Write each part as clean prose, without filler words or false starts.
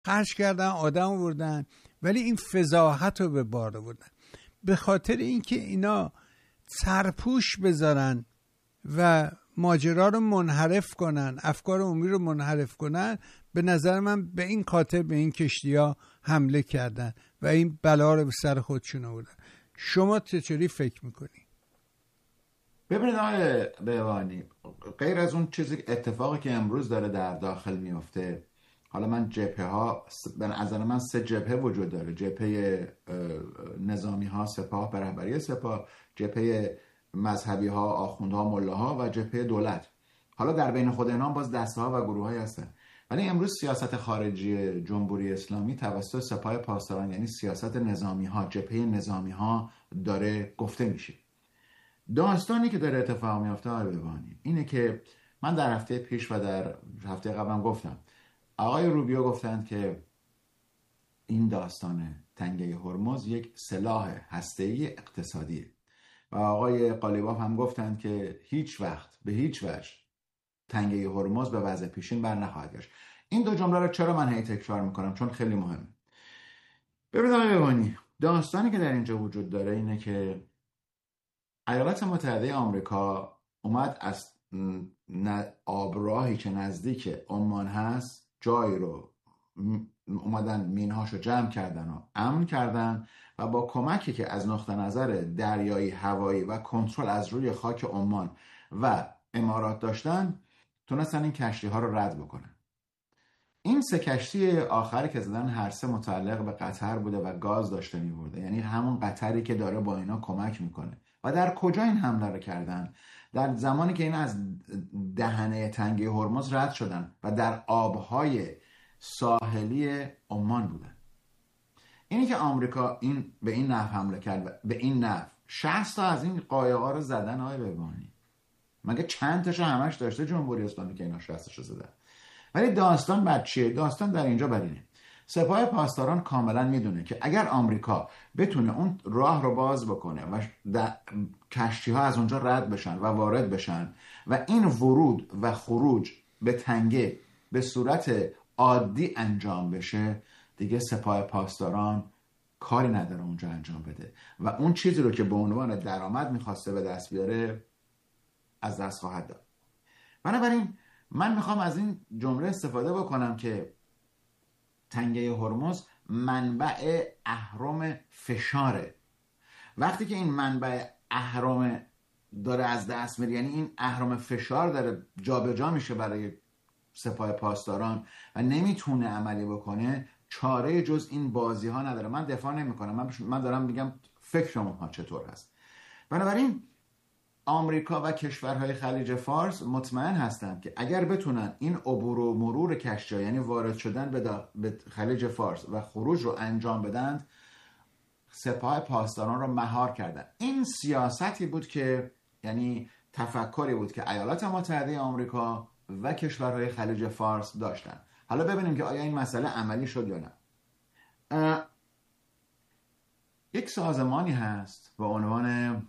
خرج کردن، آدم آوردن، ولی این فضاحت رو به بار آوردن. به خاطر اینکه اینا سرپوش بذارن و ماجرا رو منحرف کنن، افکار عمومی رو منحرف کنن، به نظر من به این خاطر به این کشتی‌ها حمله کردن و این بلا رو به سر خودشون آوردن. شما چطوری فکر میکنی؟ ببینید آقای بهبانی، غیر از اون اتفاقی که امروز داره در داخل میفته، حالا من جبهه ها، به نظر من 3 جبهه وجود داره: جبهه نظامی ها، سپاه به رهبری سپاه، جبهه مذهبی ها، آخوندها، ملاها و جبهه دولت. حالا در بین خود اینا باز دسته ها و گروه های هستن. ولی امروز سیاست خارجی جمهوری اسلامی توسط سپاه پاسداران، یعنی سیاست نظامی ها، جبهه نظامی ها داره گفته میشه. داستانی که داره اتفاق میفته آقای بهبانی اینه که من در هفته پیش و در هفته قبلم گفتم، آقای روبیو گفتند که این داستان تنگه هرمز یک سلاح هسته‌ای اقتصادیه و آقای قالیباف هم گفتند که هیچ وقت به هیچ وجه تنگه هرمز به وضع پیشین بر نخواهد گشت. این 2 جمله رو چرا من هی تکرار میکنم؟ چون خیلی مهمه. ببینید آقای بهبانی، داستانی که در اینجا وجود داره اینه که ایالات متحده آمریکا اومد از آبراهی که نزدیک عمان هست جایی رو اومدن مینهاشو جمع کردن و امن کردن و با کمکی که از نقطه نظر دریایی، هوایی و کنترل از روی خاک عمان و امارات داشتن، تونستن این کشتی ها رو رد بکنن. این 3 کشتی آخری که زدن هر 3 متعلق به قطر بوده و گاز داشته می‌برده، یعنی همون قطری که داره با اینا کمک میکنه. و در کجا این حمله رو کردن؟ در زمانی که اینا از دهنه تنگه هرمز رد شدن و در آبهای ساحلی عمان بودن. اینی که آمریکا به این نحو حمله کرد، به این نحو 60 تا از این قایق‌ها رو زدن آقای بهبانی. مگه چند تاشو همش داشته جمهوری اسلامی که اینا 60 تاشو زدن؟ ولی داستان بر چیه؟ داستان در اینجا بر اینه. سپاه پاسداران کاملا میدونه که اگر آمریکا بتونه اون راه رو باز بکنه و کشتی ها از اونجا رد بشن و وارد بشن و این ورود و خروج به تنگه به صورت عادی انجام بشه، دیگه سپاه پاسداران کاری نداره اونجا انجام بده و اون چیزی رو که به عنوان درآمد میخواسته به دست بیاره از دست خواهد داد. بنابراین من میخوام از این جمله استفاده بکنم که تنگه هرمز منبع اهرم فشاره. وقتی که این منبع اهرم داره از دست میره، یعنی این اهرم فشار داره جابجا میشه برای سپاه پاسداران و نمیتونه عملی بکنه، چاره جز این بازی ها نداره. من دفاع نمی کنم، من دارم میگم فکر شما چطور هست. بنابراین آمریکا و کشورهای خلیج فارس مطمئن هستند که اگر بتونن این عبور و مرور کشتی، یعنی وارد شدن به خلیج فارس و خروج رو انجام بدن، سپاه پاسداران رو مهار کردن. این سیاستی بود که، یعنی تفکری بود که ایالات متحده آمریکا و کشورهای خلیج فارس داشتن. حالا ببینیم که آیا این مسئله عملی شد یا نه. یک سازمانی هست به عنوان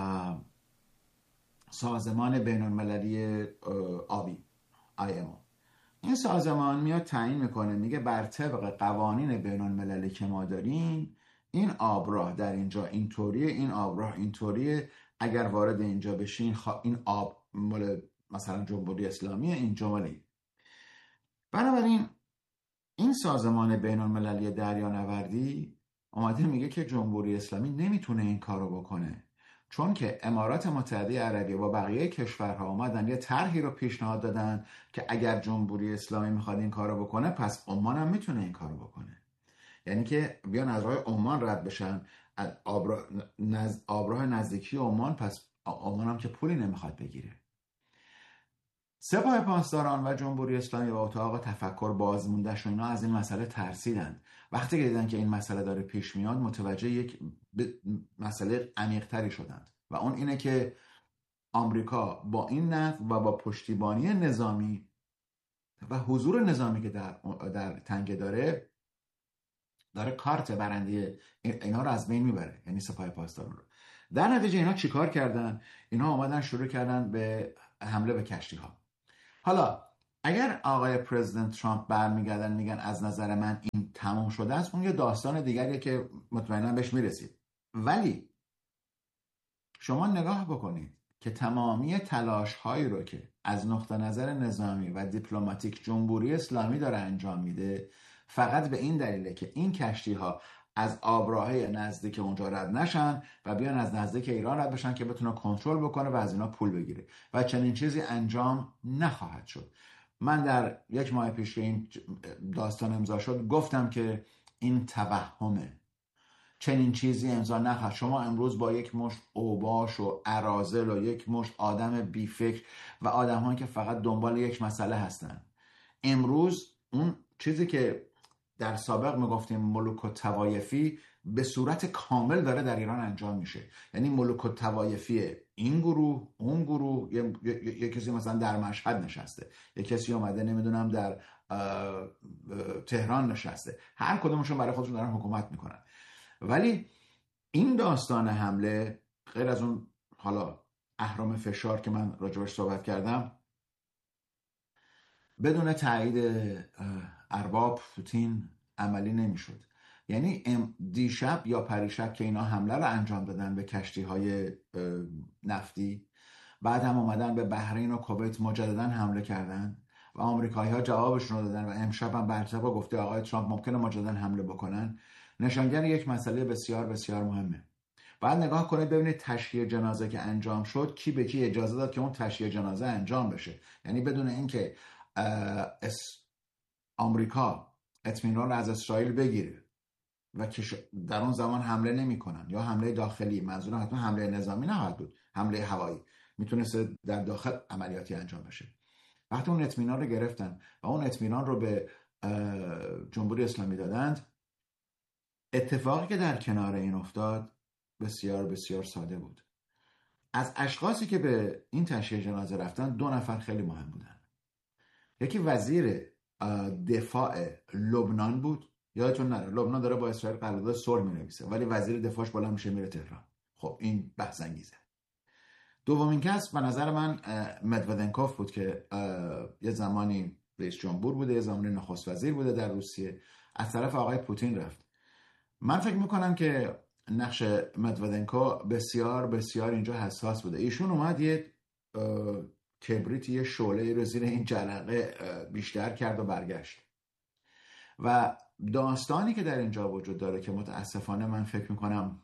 سازمان بین المللی آبی IMO. این سازمان میاد تعیین میکنه، میگه بر طبق قوانین بین المللی که ما داریم این آبراه در اینجا اینطوریه، این آبراه اینطوریه، اگر وارد اینجا بشین این آب مال مثلا جمهوری اسلامیه، این جمله. بنابراین این سازمان بین المللی دریانوردی اومده میگه که جمهوری اسلامی نمیتونه این کارو بکنه، چون که امارات متحده عربی و بقیه کشورها اومدن یه طرحی رو پیشنهاد دادن که اگر جمهوری اسلامی میخواد این کارو بکنه، پس عمان هم میتونه این کارو بکنه. یعنی که بیان از راه عمان رد بشن، آبراه نزدیکی عمان، پس عمان هم که پولی نمیخواد بگیره. سپاه پاسداران و جمهوری اسلامی و اتاق تفکر بازمونده‌ش و اینا از این مسئله ترسیدن. وقتی که دیدن که این مسئله داره پیش میاد، متوجه یک مسئله عمیق‌تری شدند و اون اینه که آمریکا با این نحو و با پشتیبانی نظامی و حضور نظامی که در تنگه داره کارت برنده اینا رو از بین میبره، یعنی سپاه پاسداران رو. در نتیجه اینا چیکار کردن؟ اینا اومدن شروع کردن به حمله به کشتی ها. حالا اگر آقای پرزیدنت ترامپ برمیگردن میگن از نظر من این تمام شده است، اون یه داستان دیگریه که مطمئنا بهش میرسید. ولی شما نگاه بکنید که تمامی تلاش هایی رو که از نقطه نظر نظامی و دیپلماتیک جمهوری اسلامی داره انجام میده فقط به این دلیله که این کشتی ها از آبراهه نزدیک اونجا رد نشن و بیان از نزدیک ایران رد بشن که بتونه کنترل بکنه و از اینا پول بگیره و چنین چیزی انجام نخواهد شد. من در 1 ماه پیش که این داستان امضا شد گفتم که این توهمه، چنین چیزی امضا نخواهد. شما امروز با یک مشت اوباش و اراذل و یک مشت آدم بیفکر و آدم‌هایی که فقط دنبال یک مسئله هستن، امروز اون چیزی که در سابق میگفتیم ملوک الطوایفی به صورت کامل داره در ایران انجام میشه. یعنی ملوک الطوایفی این گروه اون گروه، یه کسی مثلا در مشهد نشسته، یه کسی اومده نمیدونم در تهران نشسته، هر کدومشون برای خودشون دارن حکومت میکنن. ولی این داستان حمله غیر از اون حالا اهرام فشار که من راجبش صحبت کردم بدون تایید ارباب پوتین عملی نمیشد. یعنی دیشب یا پریشب که اینا حمله رو انجام دادن به کشتی های نفتی، بعد هم اومدن به بحرین و کویت مجددا حمله کردن و آمریکایی ها جوابشون رو دادن و امشب هم برتبا گفته آقای ترامپ ممکنه مجددا حمله بکنن، نشانگر یک مسئله بسیار بسیار مهمه. بعد نگاه کنید ببینید تشییع جنازه که انجام شد کی به کی اجازه داد که اون تشییع جنازه انجام بشه. یعنی بدون اینکه آمریکا اطمینان رو از اسرائیل بگیره و که در اون زمان حمله نمیکنن یا حمله داخلی، منظورم حتما حمله نظامی نباید بود، حمله هوایی میتونست در داخل عملیاتی انجام بشه. وقتی اون اطمینان رو گرفتن و اون اطمینان رو به جمهوری اسلامی دادند، اتفاقی که در کنار این افتاد بسیار بسیار ساده بود. از اشخاصی که به این تشییع جنازه رفتن 2 نفر خیلی مهم بودن. یکی وزیر دفاع لبنان بود، یادتون نره لبنان داره با اسرائیل قرارداد صلح می‌نویسه ولی وزیر دفاعش بالا میشه میره تهران. خب این بحث انگیزه. دومین کس به نظر من مدودنکوف بود که یه زمانی رئیس جمهور بوده، یه زمانی نخست وزیر بوده در روسیه، از طرف آقای پوتین رفت. من فکر میکنم که نقش مدودنکو بسیار بسیار اینجا حساس بوده. ایشون اومد یه کبریت، یه شعله رو زیر این جرقه بیشتر کرد و برگشت. و داستانی که در اینجا وجود داره که متاسفانه من فکر میکنم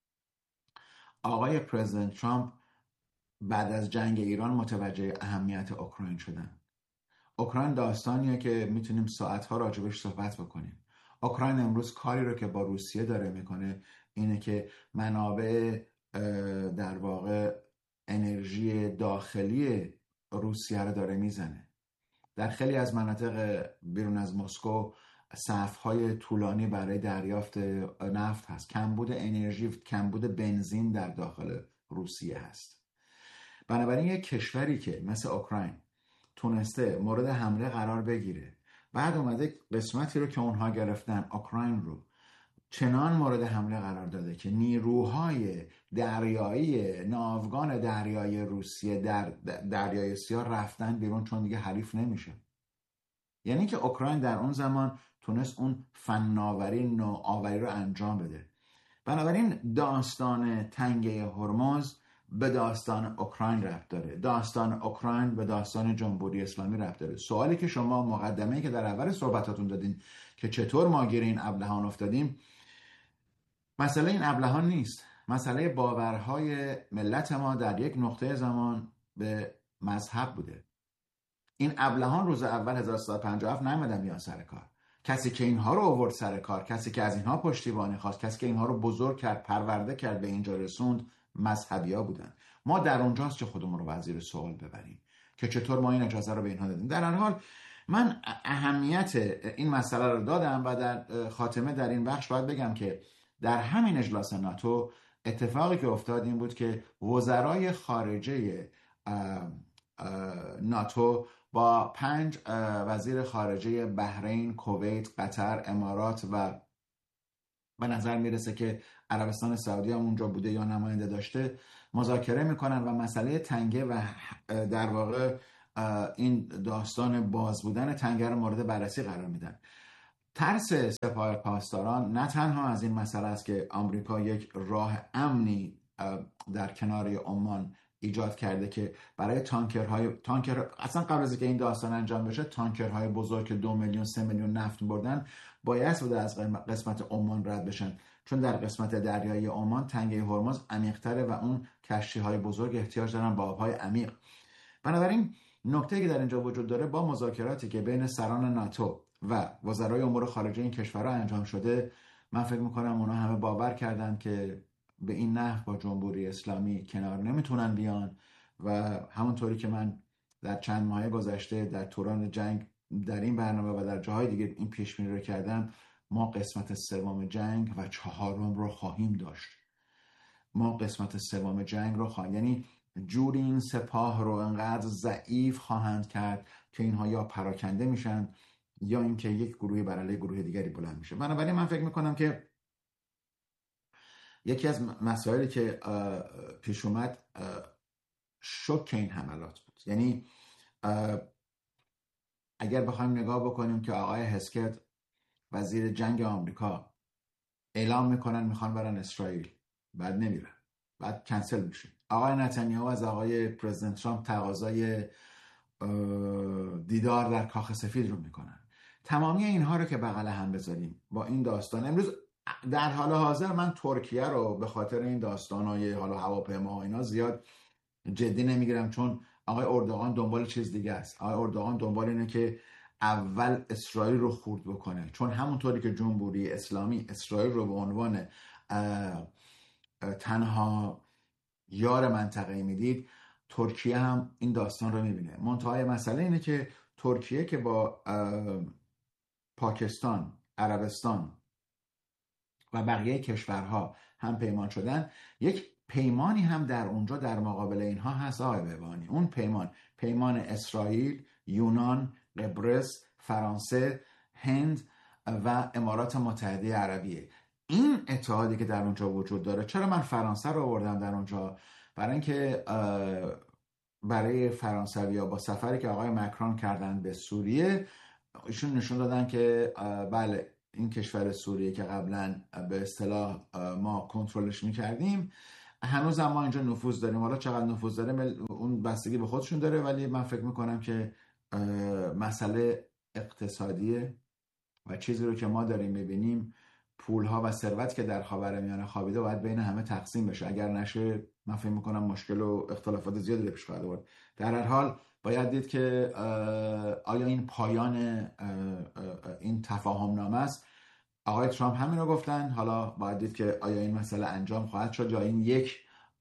آقای پرزیدنت ترامپ بعد از جنگ ایران متوجه اهمیت اوکراین شدن. اوکراین داستانیه که میتونیم ساعتها راجبش صحبت بکنیم. اوکراین امروز کاری رو که با روسیه داره میکنه اینه که منابع در واقع انرژی داخلی روسیه رو داره میزنه. در خیلی از مناطق بیرون از مسکو صف‌های طولانی برای دریافت نفت هست. کمبود انرژی، کمبود بنزین در داخل روسیه هست. بنابراین یک کشوری که مثل اوکراین تونسته مورد حمله قرار بگیره، بعد اومده قسمتی رو که اونها گرفتن اوکراین رو چنان مورد حمله قرار داده که نیروهای دریایی، ناوگان دریایی روسیه در دریای سیاه رفتن بیرون چون دیگه حریف نمیشه. یعنی که اوکراین در اون زمان تونست اون فناوری نوآوری رو انجام بده. بنابراین داستان تنگه هرمز به داستان اوکراین ربط داره، داستان اوکراین به داستان جمهوری اسلامی ربط داره. سوالی که شما مقدمه‌ای که در اول صحبتاتون دادین که چطور ما گیر این ابلهان افتادیم، مسئله این ابلهان نیست، مسئله باورهای ملت ما در یک نقطه زمان به مذهب بوده. این ابلهان روز اول 1357 نمیدن بیان سر کار. کسی که اینها رو آورد سر کار، کسی که از اینها پشتیبانی خواست، کسی که اینها رو بزرگ کرد، پرورده کرد، به اینجا رسوند، مذهبی‌ها بودن. ما در اونجاست که خودمون رو وزیر سوال ببریم که چطور ما این اجازه رو به اینها دادیم. در هر حال من اهمیت این مسئله رو دادم و در خاتمه در این بخش باید بگم که در همین اجلاس ناتو اتفاقی که افتاد این بود که وزرای خارجه ناتو با 5 وزیر خارجه بحرین، کویت، قطر، امارات و به نظر میرسه که عربستان سعودی هم اونجا بوده یا نماینده داشته مذاکره میکنن و مسئله تنگه و در واقع این داستان باز بودن تنگه رو مورد بررسی قرار میدن. ترس سپاه پاسداران نه تنها از این مسئله است که آمریکا یک راه امنی در کنار عمان ایجاد کرده که برای تانکر اصلا قبل از اینکه این داستان انجام بشه تانکرهای بزرگ که 2 میلیون 3 میلیون نفت بردن باید از قسمت عمان رد بشن، چون در قسمت دریایی عمان تنگه هرمز عمیق‌تره و اون کشتی‌های بزرگ احتیاج دارن به آب‌های عمیق. بنابراین نکته‌ای که در اینجا وجود داره با مذاکراتی که بین سران ناتو و وزرای امور خارجه این کشورها انجام شده، من فکر می‌کنم اونا همه باور کردن که به این نحو با جمهوری اسلامی کنار نمیتونن بیان و همونطوری که من در چند ماه گذشته در دوران جنگ در این برنامه و در جاهای دیگه این پیش‌بینی رو کردم، ما قسمت سوم جنگ و 4 رو خواهیم داشت. ما قسمت سوم جنگ رو یعنی جوری این سپاه رو انقدر ضعیف خواهند کرد که اینها یا پراکنده میشن یا اینکه یک گروهی بر علیه گروه دیگری بلند میشه. بنابراین من فکر میکنم که یکی از مسائلی که پیش اومد شوک این حملات بود. یعنی اگر بخوایم نگاه بکنیم که آقای هسکت وزیر جنگ آمریکا اعلام میکنن میخوان برن اسرائیل، بعد نمیرن، بعد کنسل میشه. آقای نتانیاهو از آقای پرزیدنت ترامپ تقاضای دیدار در کاخ سفید رو میکنن. تمامی اینها رو که بغل هم بذاریم با این داستان، امروز در حال حاضر من ترکیه رو به خاطر این داستانای حالا هواپیما و اینا زیاد جدی نمیگیرم، چون آقای اردوغان دنبال چیز دیگه است. آقای اردوغان دنبال اینه که اول اسرائیل رو خورد بکنه، چون همونطوری که جمهوری اسلامی اسرائیل رو به عنوان تنها یار منطقه‌ای میدید، ترکیه هم این داستان رو میبینه. منتهای مسئله اینه که ترکیه که با پاکستان، عربستان و بقیه کشورها هم پیمان شدن، یک پیمانی هم در اونجا در مقابل اینها هست آقای بهبانی. اون پیمان اسرائیل، یونان، قبرس، فرانسه، هند و امارات متحده عربیه. این اتحادی که در اونجا وجود داره، چرا من فرانسه رو آوردم در اونجا؟ برای اینکه برای فرانسوی‌ها با سفری که آقای مکرون کردن به سوریه، ایشون نشون دادن که بله این کشور سوریه که قبلا به اصطلاح ما کنترلش میکردیم، هنوز ما اینجا نفوذ داریم. حالا چقدر نفوذ داره اون بستگی به خودشون داره، ولی من فکر میکنم که مسئله اقتصادیه و چیزی رو که ما داریم میبینیم، پولها و ثروت که در خاورمیانه خوابیده باید بین همه تقسیم بشه. اگر نشه من فکر میکنم مشکل و اختلافات زیادی پیش خواهد آورد. در هر حال باید دید که آیا این پایان این تفاهم نامه است. آقای ترامپ همین رو گفتن، حالا باید دید که آیا این مسئله انجام خواهد شد یا این یک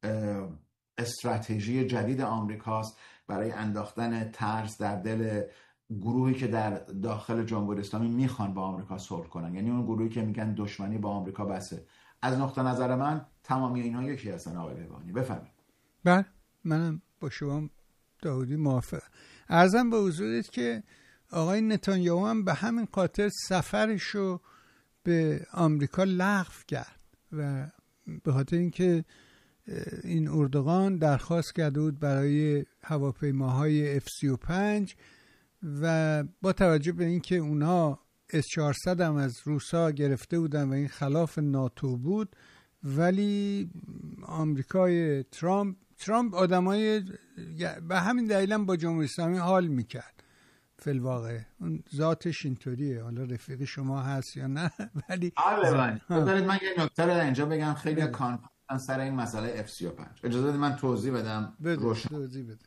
استراتژی جدید آمریکاست برای انداختن ترس در دل گروهی که در داخل جمهوری اسلامی میخوان با آمریکا صلح کنن، یعنی اون گروهی که میگن دشمنی با آمریکا بسه. از نقطه نظر من تمامی اینها یکی هستن. آقای بهبانی بفرمایید. بله، منم با شما داودی موافقم. عرضم به حضورت که آقای نتانیاهو هم به همین خاطر سفرشو به آمریکا لغو کرد و به خاطر اینکه این اردوغان درخواست کرده بود برای هواپیماهای F-35 و با توجه به اینکه اونها S-400 هم از روسا گرفته بودن و این خلاف ناتو بود، ولی آمریکای ترامپ آدمای به همین دلیل هم با جمهوری اسلامی حال میکرد. فی الواقع اون ذاتش اینطوریه. حالا رفیق شما هست یا نه، ولی بذارید من یه نکته رو اینجا بگم. خیلی کانفرانس سر این مسئله F-35. اجازه بدید من توضیح بدم. توضیح بده.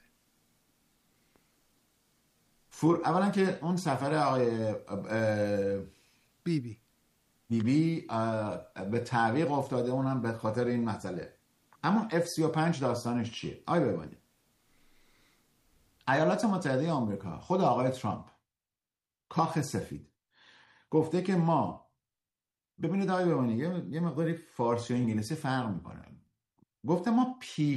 اولا که اون سفر آقای بیبی به تعویق افتاده، اونم به خاطر این مسئله. اما F-35 داستانش چیه؟ آقای ببینید، ایالات متحده آمریکا، خود آقای ترامپ، کاخ سفید گفته که ما، ببینید آقای ببینید یه مقداری فارسی و انگلیسی فرق میکنه. گفته ما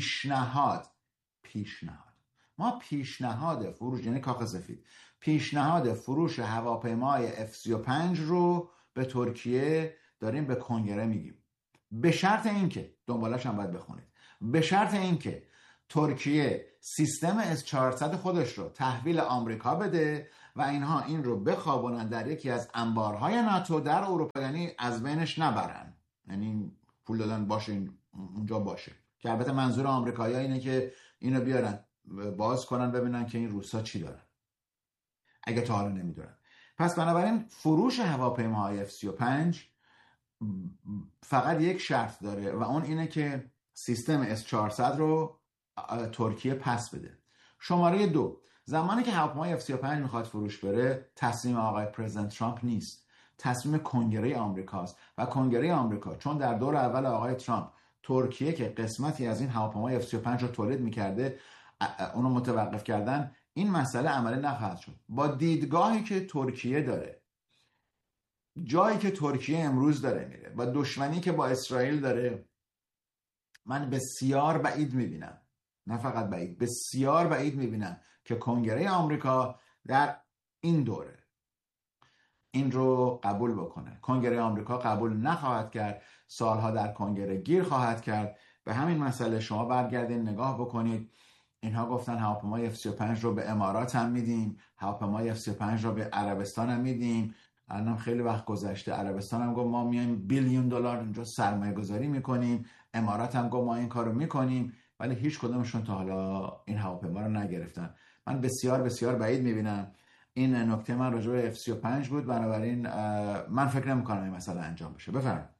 پیشنهاد فروش، یعنی کاخ سفید پیشنهاد فروش هواپیمای F-35 رو به ترکیه داریم به کنگره میگیم، به شرط اینکه، دنبالش هم باید بخونید، به شرط اینکه ترکیه سیستم S400 خودش رو تحویل آمریکا بده و اینها این رو بخوابونن در یکی از انبارهای ناتو در اروپا، یعنی از بینش نبرن، یعنی پول دادن باشه اونجا باشه. که البته منظور آمریکایی‌ها اینه که اینو بیارن باز کنن ببینن که این روسا چی دارن، اگه تا حالا نمیدونن. پس بنابراین فروش هواپیماهای F-35 فقط یک شرط داره و اون اینه که سیستم S-400 رو ترکیه پس بده. شماره 2، زمانی که هواپیمای F-35 میخواد فروش بره، تصمیم آقای پرزیدنت ترامپ نیست، تصمیم کنگره آمریکاست. و کنگره آمریکا چون در دور اول آقای ترامپ ترکیه که قسمتی از این هواپیمای F-35 رو تولید میکرده اونو متوقف کردن، این مسئله عملی نخواهد شد. با دیدگاهی که ترکیه داره، جایی که ترکیه امروز داره میره و دشمنی که با اسرائیل داره، من بسیار بعید میبینم، نه فقط بعید، بسیار بعید میبینم که کنگره آمریکا در این دوره این رو قبول بکنه. کنگره آمریکا قبول نخواهد کرد، سالها در کنگره گیر خواهد کرد. به همین مسئله شما برگردین نگاه بکنید، اینها گفتن هواپیمای F-35 رو به امارات هم میدیم، هواپیمای F-35 رو به عربستان هم میدیم. الان خیلی وقت گذشته عربستان هم گفت ما میایم $1 بیلیون اینجا سرمایه گذاری میکنیم، امارات هم گفت ما این کارو میکنیم، ولی هیچ کدومشون تا حالا این هواپیما رو نگرفتن. من بسیار بسیار بعید میبینم. این نکته من راجع به F-35 بود، بنابراین من فکر نمیکنم این مسئله انجام بشه. بفرمایید.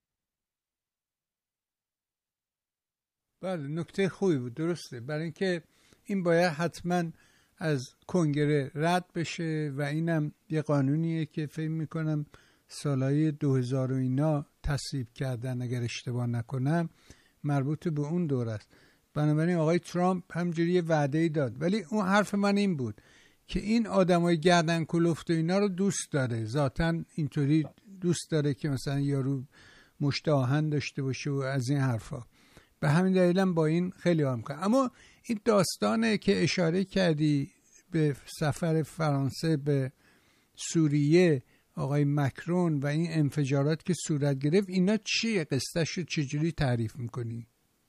بله، نکته خوبی بود، درسته، برای اینکه این باید حتما از کنگره رد بشه و اینم یه قانونیه که فکر میکنم سالهای 2000 و اینا تصویب کردن اگر اشتباه نکنم، مربوط به اون دور است. بنابراین آقای ترامپ همجوری یه وعده‌ای داد، ولی اون حرف من این بود که این آدمای گردن کلفت و اینا رو دوست داره، ذاتاً اینطوری دوست داره که مثلا یارو مشت آهن داشته باشه و از این حرفا. به همین دلیلم با این خیلی حال میکنم. اما این داستانه که اشاره کردی به سفر فرانسه به سوریه آقای مکرون و این انفجارات که صورت گرفت، اینا چیه؟ قصه‌ش رو چجوری تعریف میکنی؟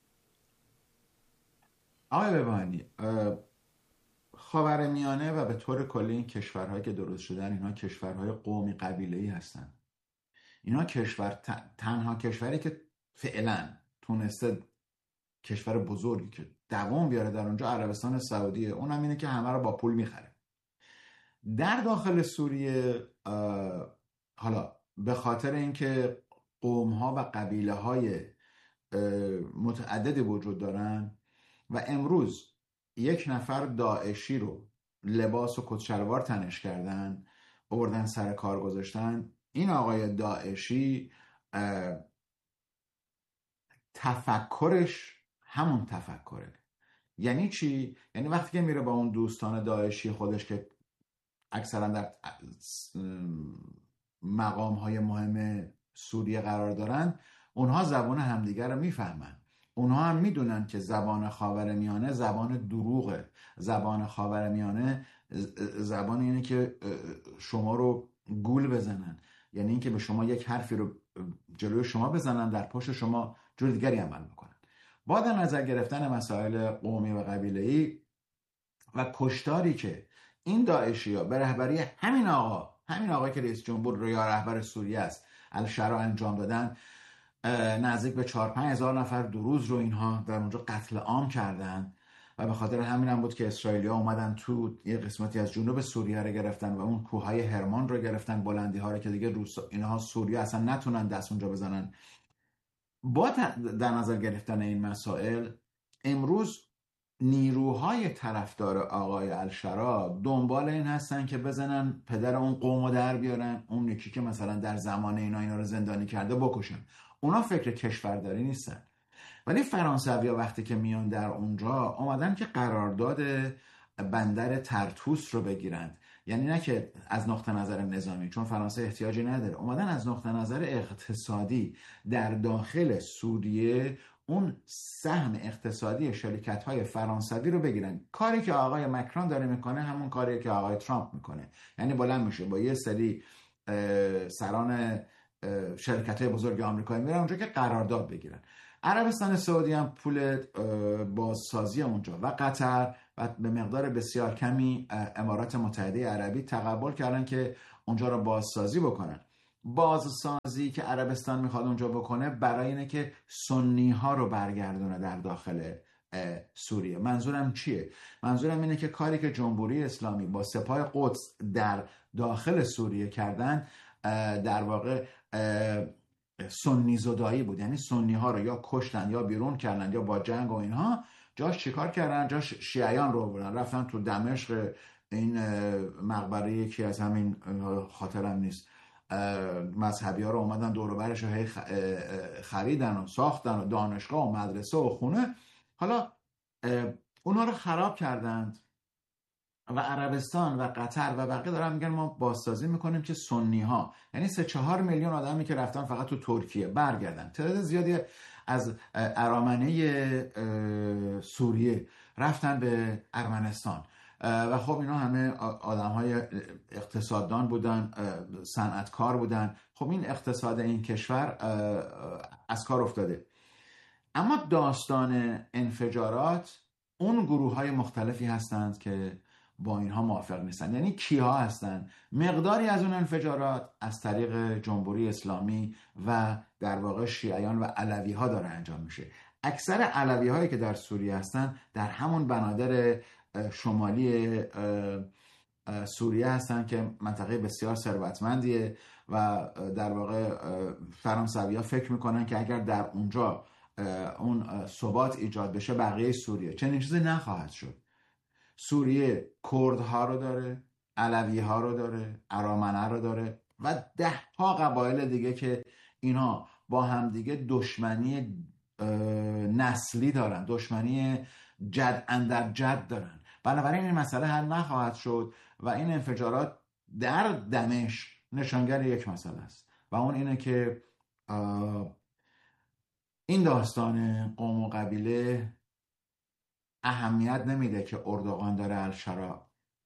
آقای ببانی، خاورمیانه و به طور کلی این کشورهایی که درست شدن، اینها کشورهای قومی قبیله‌ای هستن. اینا تنها کشوری که فعلا تونسته کشور بزرگی که دوام بیاره در اونجا عربستان سعودیه، اونم اینه که همه رو با پول میخره. در داخل سوریه حالا به خاطر اینکه قوم‌ها و قبیله‌های متعددی وجود دارن و امروز یک نفر داعشی رو لباس و کتشلوار تنش کردن، آوردن سر کار گذاشتن، این آقای داعشی تفکرش همون تفکره. یعنی چی؟ یعنی وقتی که میره با اون دوستان داعشی خودش که اکثرا در مقام‌های مهم سوریه قرار دارن، اونها زبان همدیگر رو میفهمن. اونها هم میدونن که زبان خاورمیانه زبان دروغه. زبان خاورمیانه زبان اینه که شما رو گول بزنن، یعنی اینکه به شما یک حرفی رو جلوی شما بزنن، در پشت شما جور دیگری عمل میکنن. با در نظر گرفتن مسائل قومی و قبیله‌ای و کشتاری که این داعشی‌ها به رهبری همین آقا که رئیس جمهور یا رهبر سوریه است الشرا انجام دادن، نزدیک به 4-5 هزار نفر دو روز رو اینها در اونجا قتل عام کردن و به خاطر همین هم بود که اسرائیلی‌ها اومدن تو یه قسمتی از جنوب سوریه رو گرفتن و اون کوههای هرمان رو گرفتن، بلندی‌ها رو که دیگه اینها سوریه اصلا نتونن دست اونجا بزنن. با در نظر گرفتن این مسائل، امروز نیروهای طرفدار آقای الشرا دنبال این هستن که بزنن پدر اون قومو در بیارن، اون یکی که مثلا در زمان اینا رو زندانی کرده بکشن. اونا فکر کشورداری نیستن. ولی فرانسوی‌ها وقتی که میان در اونجا اومدن که قرارداد بندر طرطوس رو بگیرند، یعنی نه که از نقطه نظر نظامی، چون فرانسه احتیاجی نداره، اومدن از نقطه نظر اقتصادی در داخل سوریه اون سهم اقتصادی شرکت‌های فرانسوی رو بگیرن. کاری که آقای مکرون داره میکنه همون کاری که آقای ترامپ میکنه، یعنی بلند میشه با یه سری سران شرکت‌های بزرگ آمریکایی میرن اونجا که قرارداد بگیرن. عربستان سعودی هم پول بازسازی اونجا و قطر و به مقدار بسیار کمی امارات متحده عربی تقبل کردن که اونجا رو بازسازی بکنن. بازسازی که عربستان میخواد اونجا بکنه برای اینه که سنی ها رو برگردونه در داخل سوریه. منظورم چیه؟ منظورم اینه که کاری که جمهوری اسلامی با سپاه قدس در داخل سوریه کردن در واقع سنی زدایی بود، یعنی سنی ها رو یا کشتن یا بیرون کردن یا با جنگ و اینها. جاش چیکار کردن؟ جاش شیعیان رو بردن، رفتن تو دمشق این مقبره یکی از همین خاطرم نیست مذهبی ها رو اومدن دور و برش رو خریدن و ساختن و دانشگاه و مدرسه و خونه. حالا اونا رو خراب کردند و عربستان و قطر و بقیه دارن میگن ما بازسازی میکنیم که سنی ها، یعنی 3-4 میلیون آدمی که رفتن فقط تو ترکیه برگردن. تعداد زیادی از ارامنه سوریه رفتن به ارمنستان و خب اینا همه آدم های اقتصاددان بودن، صنعتکار بودن. خب این اقتصاد این کشور از کار افتاده. اما داستان انفجارات، اون گروه های مختلفی هستند که با اینها موافق نیستن. یعنی کیها هستن؟ مقداری از اون انفجارات از طریق جمهوری اسلامی و در واقع شیعیان و علوی ها داره انجام میشه. اکثر علوی هایی که در سوریه هستن در همون بنادر شمالی سوریه هستن که منطقه بسیار ثروتمندیه و در واقع فرانسوی ها فکر میکنن که اگر در اونجا اون ثبات ایجاد بشه بقیه سوریه چنین چیزی نخواهد شد. سوریه کردها رو داره، علوی ها رو داره، ارامنه رو داره و 10 قبایل دیگه که اینا با همدیگه دشمنی نسلی دارن، دشمنی جد اندر جد دارن. بنابراین این مسئله حل نخواهد شد و این انفجارات در دمشق نشانگر یک مسئله است و اون اینه که این داستان قوم و قبیله اهمیت نمیده که اردوغان داره الشرا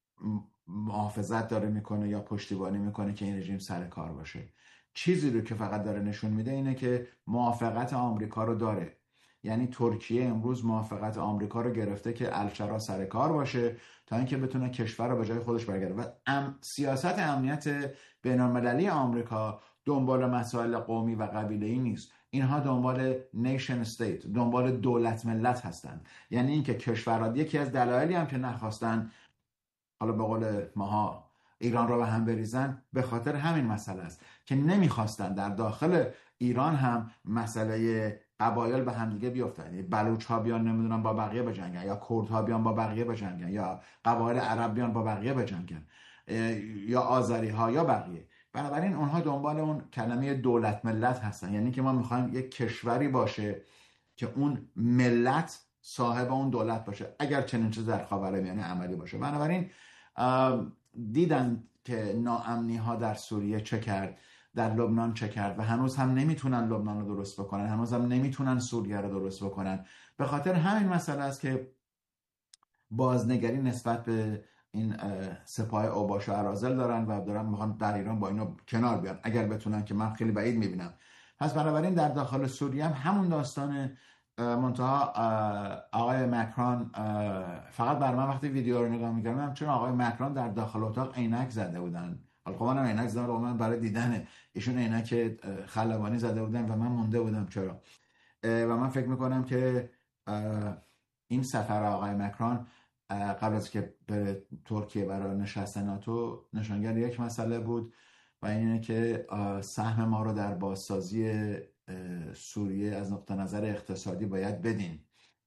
محافظت داره میکنه یا پشتیبانی میکنه که این رژیم سر کار باشه. چیزی رو که فقط داره نشون میده اینه که موافقت آمریکا رو داره. یعنی ترکیه امروز موافقت آمریکا رو گرفته که الشرا سر کار باشه تا اینکه بتونه کشور رو به جای خودش برگرده و سیاست امنیت بین‌المللی آمریکا دنبال مسائل قومی و قبیله‌ای نیست. اینها دنبال نیشن استیت، دنبال دولت ملت هستند. یعنی اینکه کشورها، یکی از دلایلی هم که نخواستن حالا به قول ماها ایران رو به هم بریزن به خاطر همین مسئله است که نمیخواستن در داخل ایران هم مسئله قبایل به هم دیگه بیفتن. یعنی بلوچ ها بیان نمیدونم با بقیه بجنگن یا کرد ها بیان با بقیه بجنگن یا قبایل عرب بیان با بقیه بجنگن یا آذری ها یا بقیه. بنابراین اونها دنبال اون کلمه دولت ملت هستن. یعنی که ما میخوایم یک کشوری باشه که اون ملت صاحب اون دولت باشه اگر چنین چیزی در خاورمیانه عملی باشه. بنابراین دیدن که ناامنی ها در سوریه چه کرد، در لبنان چه کرد و هنوز هم نمیتونن لبنان رو درست بکنن، هنوز هم نمیتونن سوریه رو درست بکنن. به خاطر همین مسئله است که بازنگری نسبت به این سپاه اوباش و اراذل دارن و دارن میخوان در ایران با اینا کنار بیان اگر بتونن، که من خیلی بعید میبینم. پس بنابراین در داخل سوریه هم همون داستان منتها آقای مکرون فقط بر من وقتی ویدیو رو نگاه میکردم چون آقای مکرون در داخل اتاق عینک زده بودن. خب منم عینک زدم و من برای دیدن ایشون عینک خلبانی زده بودن و من مونده بودم چرا. و من فکر میکنم که این سفر آقای مکرون قبل از که به ترکیه برای نشست ناتو نشانگر یک مسئله بود و اینه که سهم ما رو در بازسازی سوریه از نقطه نظر اقتصادی باید بدین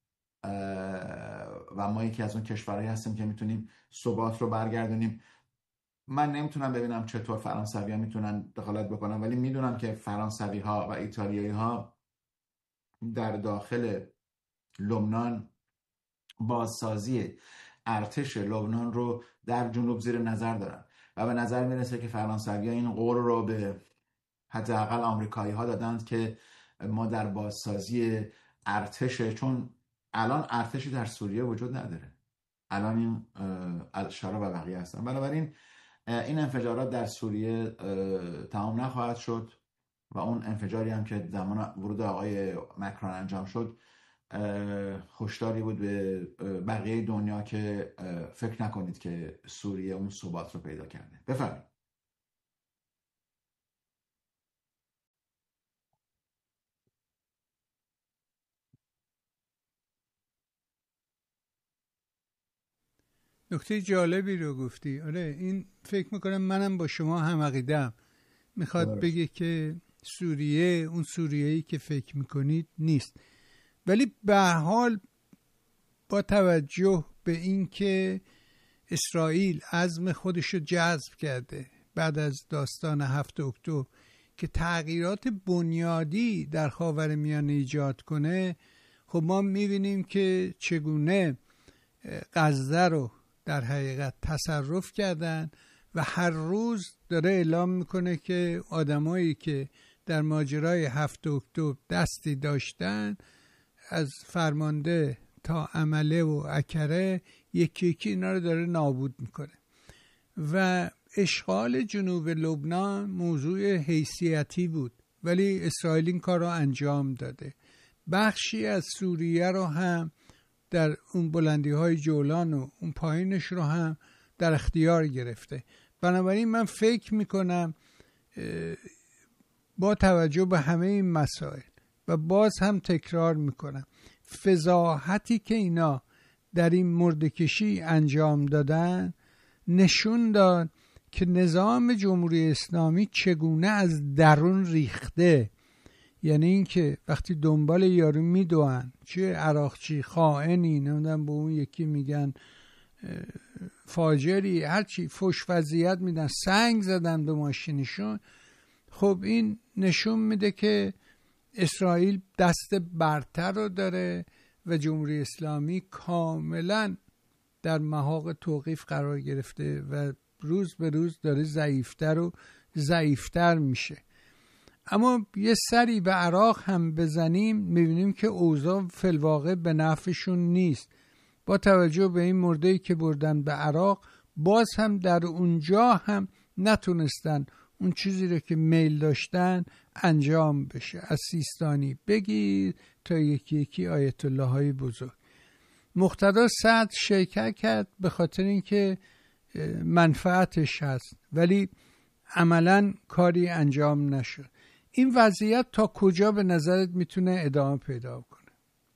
و ما یکی از اون کشورهایی هستیم که میتونیم ثبات رو برگردونیم. من نمیتونم ببینم چطور فرانسوی ها میتونن دخالت بکنن، ولی میدونم که فرانسوی ها و ایتالیایی ها در داخل لبنان بازسازی ارتش لبنان رو در جنوب زیر نظر دارن و به نظر میرسه که فرانسوی ها این قول رو به حداقل آمریکایی ها دادند که ما در بازسازی ارتش، چون الان ارتشی در سوریه وجود نداره، الان این الشرا و بقیه هستن. بنابراین این انفجارات در سوریه تمام نخواهد شد و اون انفجاری هم که زمان ورود آقای مکرون انجام شد هشداری بود به بقیه دنیا که فکر نکنید که سوریه اون ثبات رو پیدا کرده. بفرمایید. نکته جالبی رو گفتی. آره، این فکر میکنم منم با شما هم عقیده‌ام. میخواد بگه که سوریه اون سوریه‌ای که فکر میکنید نیست. ولی به هر حال با توجه به اینکه اسرائیل عزم خودش رو جذب کرده بعد از داستان 7 اکتبر که تغییرات بنیادی در خاورمیانه ایجاد کنه، خب ما میبینیم که چگونه غزه رو در حقیقت تصرف کردن و هر روز داره اعلام میکنه که آدمایی که در ماجرای 7 اکتبر دستی داشتن، از فرمانده تا عمله و اکره، یکی یکی اینا رو داره نابود میکنه. و اشغال جنوب لبنان موضوع حیثیتی بود ولی اسرائیل این کار رو انجام داده. بخشی از سوریه رو هم در اون بلندی های جولان و اون پایینش رو هم در اختیار گرفته. بنابراین من فکر میکنم با توجه به همه این مسائل و باز هم تکرار میکنم، فضاحتی که اینا در این مرده‌کشی انجام دادن نشون داد که نظام جمهوری اسلامی چگونه از درون ریخته. یعنی این که وقتی دنبال یارو میدوئن، چه عراقچی خائنی، نمیدونم به اون یکی میگن فاجری، هرچی فوش وضعیت میدن، سنگ زدن به ماشینشون، خب این نشون میده که اسرائیل دست برتر رو داره و جمهوری اسلامی کاملا در محاق توقیف قرار گرفته و روز به روز داره ضعیفتر و ضعیفتر میشه. اما یه سری به عراق هم بزنیم میبینیم که اوضاع فی‌الواقع به نفعشون نیست. با توجه به این مرده‌ای که بردن به عراق، باز هم در اونجا هم نتونستن اون چیزی رو که میل داشتن انجام بشه. از سیستانی بگیر تا یکی یکی آیت الله های بزرگ. مقتدا صدر شرکت کرد به خاطر اینکه منفعتش هست ولی عملا کاری انجام نشد. این وضعیت تا کجا به نظرت میتونه ادامه پیدا کنه؟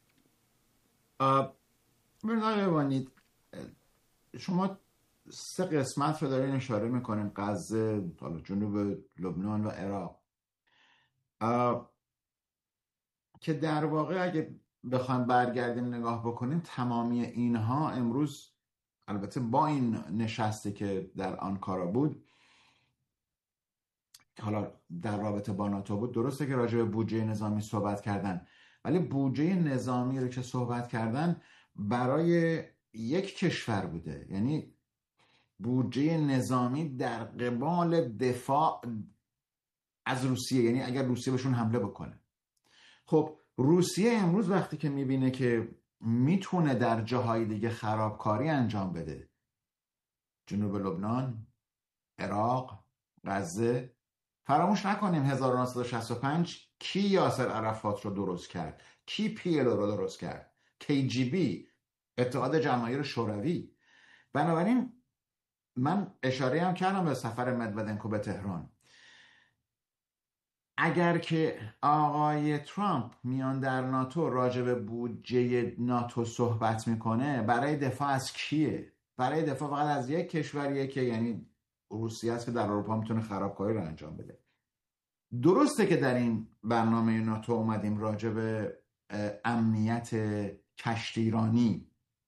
ببینید شما 3 قسمت رو دارین اشاره میکنین، غزه، جنوب لبنان و عراق، که در واقع اگه بخوایم برگردیم نگاه بکنیم تمامی اینها امروز، البته با این نشستی که در آنکارا بود، حالا در رابطه با ناتو بود، درسته که راجع به بودجه نظامی صحبت کردن، ولی بودجه نظامی رو که صحبت کردن برای یک کشور بوده، یعنی بودجه نظامی در قبال دفاع از روسیه، یعنی اگر روسیه بهشون حمله بکنه. خب روسیه امروز وقتی که میبینه که میتونه در جاهای دیگه خرابکاری انجام بده، جنوب لبنان، عراق، غزه، فراموش نکنیم 1965 کی یاسر عرفات رو درست کرد، کی پیلو رو درست کرد، KGB، اتحاد جماهیر شوروی. بنابراین من اشاره هم کردم به سفر مدودنکو به تهران. اگر که آقای ترامپ میان در ناتو راجع به بودجه ناتو صحبت میکنه، برای دفاع از کیه؟ برای دفاع فقط از یک کشوریه که یعنی روسیه است که در اروپا میتونه خرابکاری رو انجام بده. درسته که در این برنامه ناتو اومدیم راجع به امنیت کشتیرانی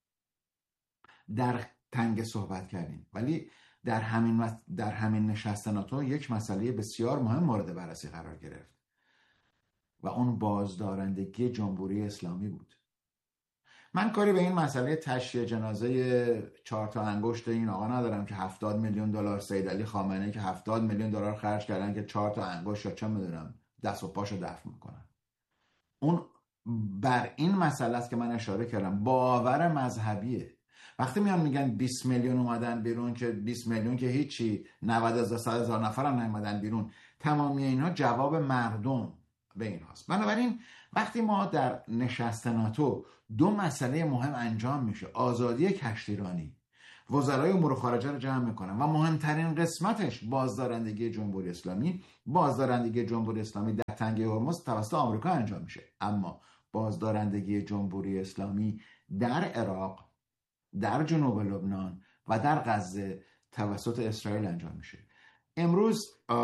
در تنگه صحبت کردیم، ولی در همین نشست ناتو یک مسئله بسیار مهم مورد بررسی قرار گرفت و اون بازدارندگی جمهوری اسلامی بود. من کاری به این مسئله تشییع جنازه 4 تا انگشت این آقا ندارم که 70 میلیون دلار، سید علی خامنه‌ای که 70 میلیون دلار خرج کردن که 4 تا انگشت یا چه میدونم دست و پاشو دفن میکنن. اون بر این مسئله است که من اشاره کردم، باور مذهبیه. وقتی میان میگن 20 میلیون اومدن بیرون، که 20 میلیون که هیچی، 90,000 100,000 نفر هم نیومدن بیرون، تمامی اینها جواب مردم به این هاست. بنابراین وقتی ما در نشست ناتو دو مسئله مهم انجام میشه، آزادی کشتیرانی، وزرای امور خارجه رو جمع میکنن و مهمترین قسمتش بازدارندگی جمهوری اسلامی. بازدارندگی جمهوری اسلامی در تنگه هرمز توسط آمریکا انجام میشه، اما بازدارندگی جمهوری اسلامی در عراق، در جنوب لبنان و در غزه توسط اسرائیل انجام میشه. امروز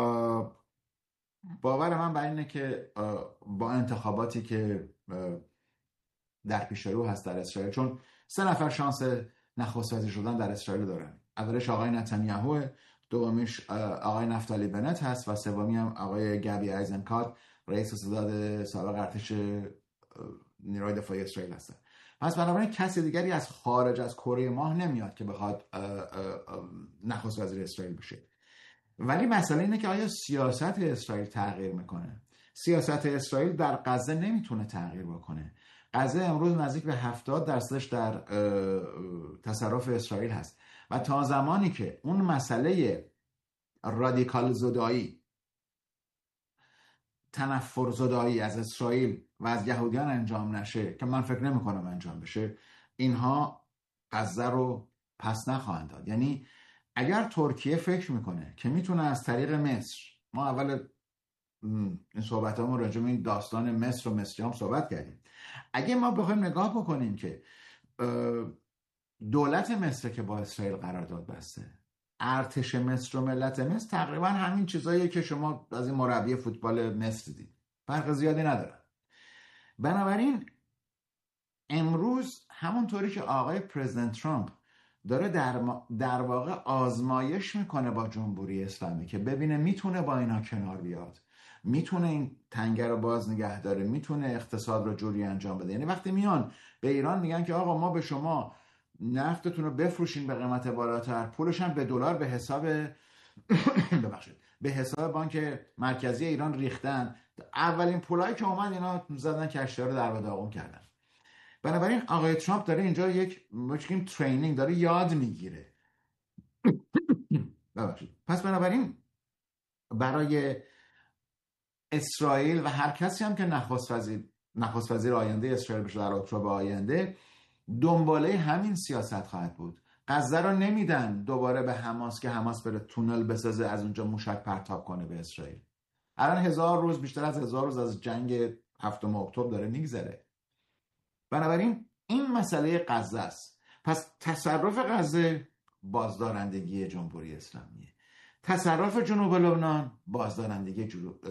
باور من بر اینه که با انتخاباتی که در پیش رو هست در اسرائیل، چون 3 نفر شانس نخست وزیر شدن در اسرائیل دارن، اولش آقای نتانیاهو، دومیش آقای نفتالی بنت هست و سومی هم آقای گابی ایزنکات، رئیس ستاد سابق ارتش نیروی دفاعی اسرائیل هستن. پس بنابراین کسی دیگری از خارج از کره ماه نمیاد که بخواد نخست وزیر اسرائیل بشه. ولی مسئله اینه که آیا سیاست اسرائیل تغییر میکنه؟ سیاست اسرائیل در غزه نمیتونه تغییر بکنه. غزه امروز نزدیک به 70% در تصرف اسرائیل هست و تا زمانی که اون مسئله رادیکال زدایی، تنفر زدایی از اسرائیل و از یهودیان انجام نشه، که من فکر نمی کنم انجام بشه، اینها غزه رو پس نخواهند داد. یعنی اگر ترکیه فکر میکنه که میتونه از طریق مصر، ما اول این صحبت همون راجع به این داستان مصر و مصریان صحبت کردیم، اگه ما بخوایم نگاه بکنیم که دولت مصر که با اسرائیل قرارداد بسته، ارتش مصر و ملت مصر تقریبا همین چیزاییه که شما از این مربی فوتبال مصر دیدید، فرق زیادی ندارن. بنابراین امروز همونطوری که آقای پرزیدنت ترامپ داره در واقع آزمایش میکنه با جمهوری اسلامی که ببینه میتونه با اینا کنار بیاد، میتونه این تنگه رو باز نگه داره، میتونه اقتصاد رو جوری انجام بده. یعنی وقتی میان به ایران میگن که آقا ما به شما نفتتون رو بفروشین به قیمت بالاتر، پولش هم به دلار به حساب ببخشید به حساب بانک مرکزی ایران ریختن، اولین پولایی که اومد اینا زدن کشتی‌ها رو در و داغون کردن. بنابراین آقای ترامپ داره اینجا یک ترینینگ داره یاد میگیره. ببخشید. پس بنابراین برای اسرائیل و هر کسی هم که نخست وزیر آینده اسرائیل بشه در اکتبر آینده، دنباله همین سیاست خواهد بود. غزه رو نمیدن دوباره به حماس که حماس بره تونل بسازه از اونجا موشک پرتاب کنه به اسرائیل. الان 1000 روز، بیشتر از 1000 روز از جنگ 7 اکتبر داره میگذره. بنابراین این مسئله غزه است. پس تصرف غزه بازدارندگی جمهوری اسلامیه، تصرف جنوب لبنان بازدارندگی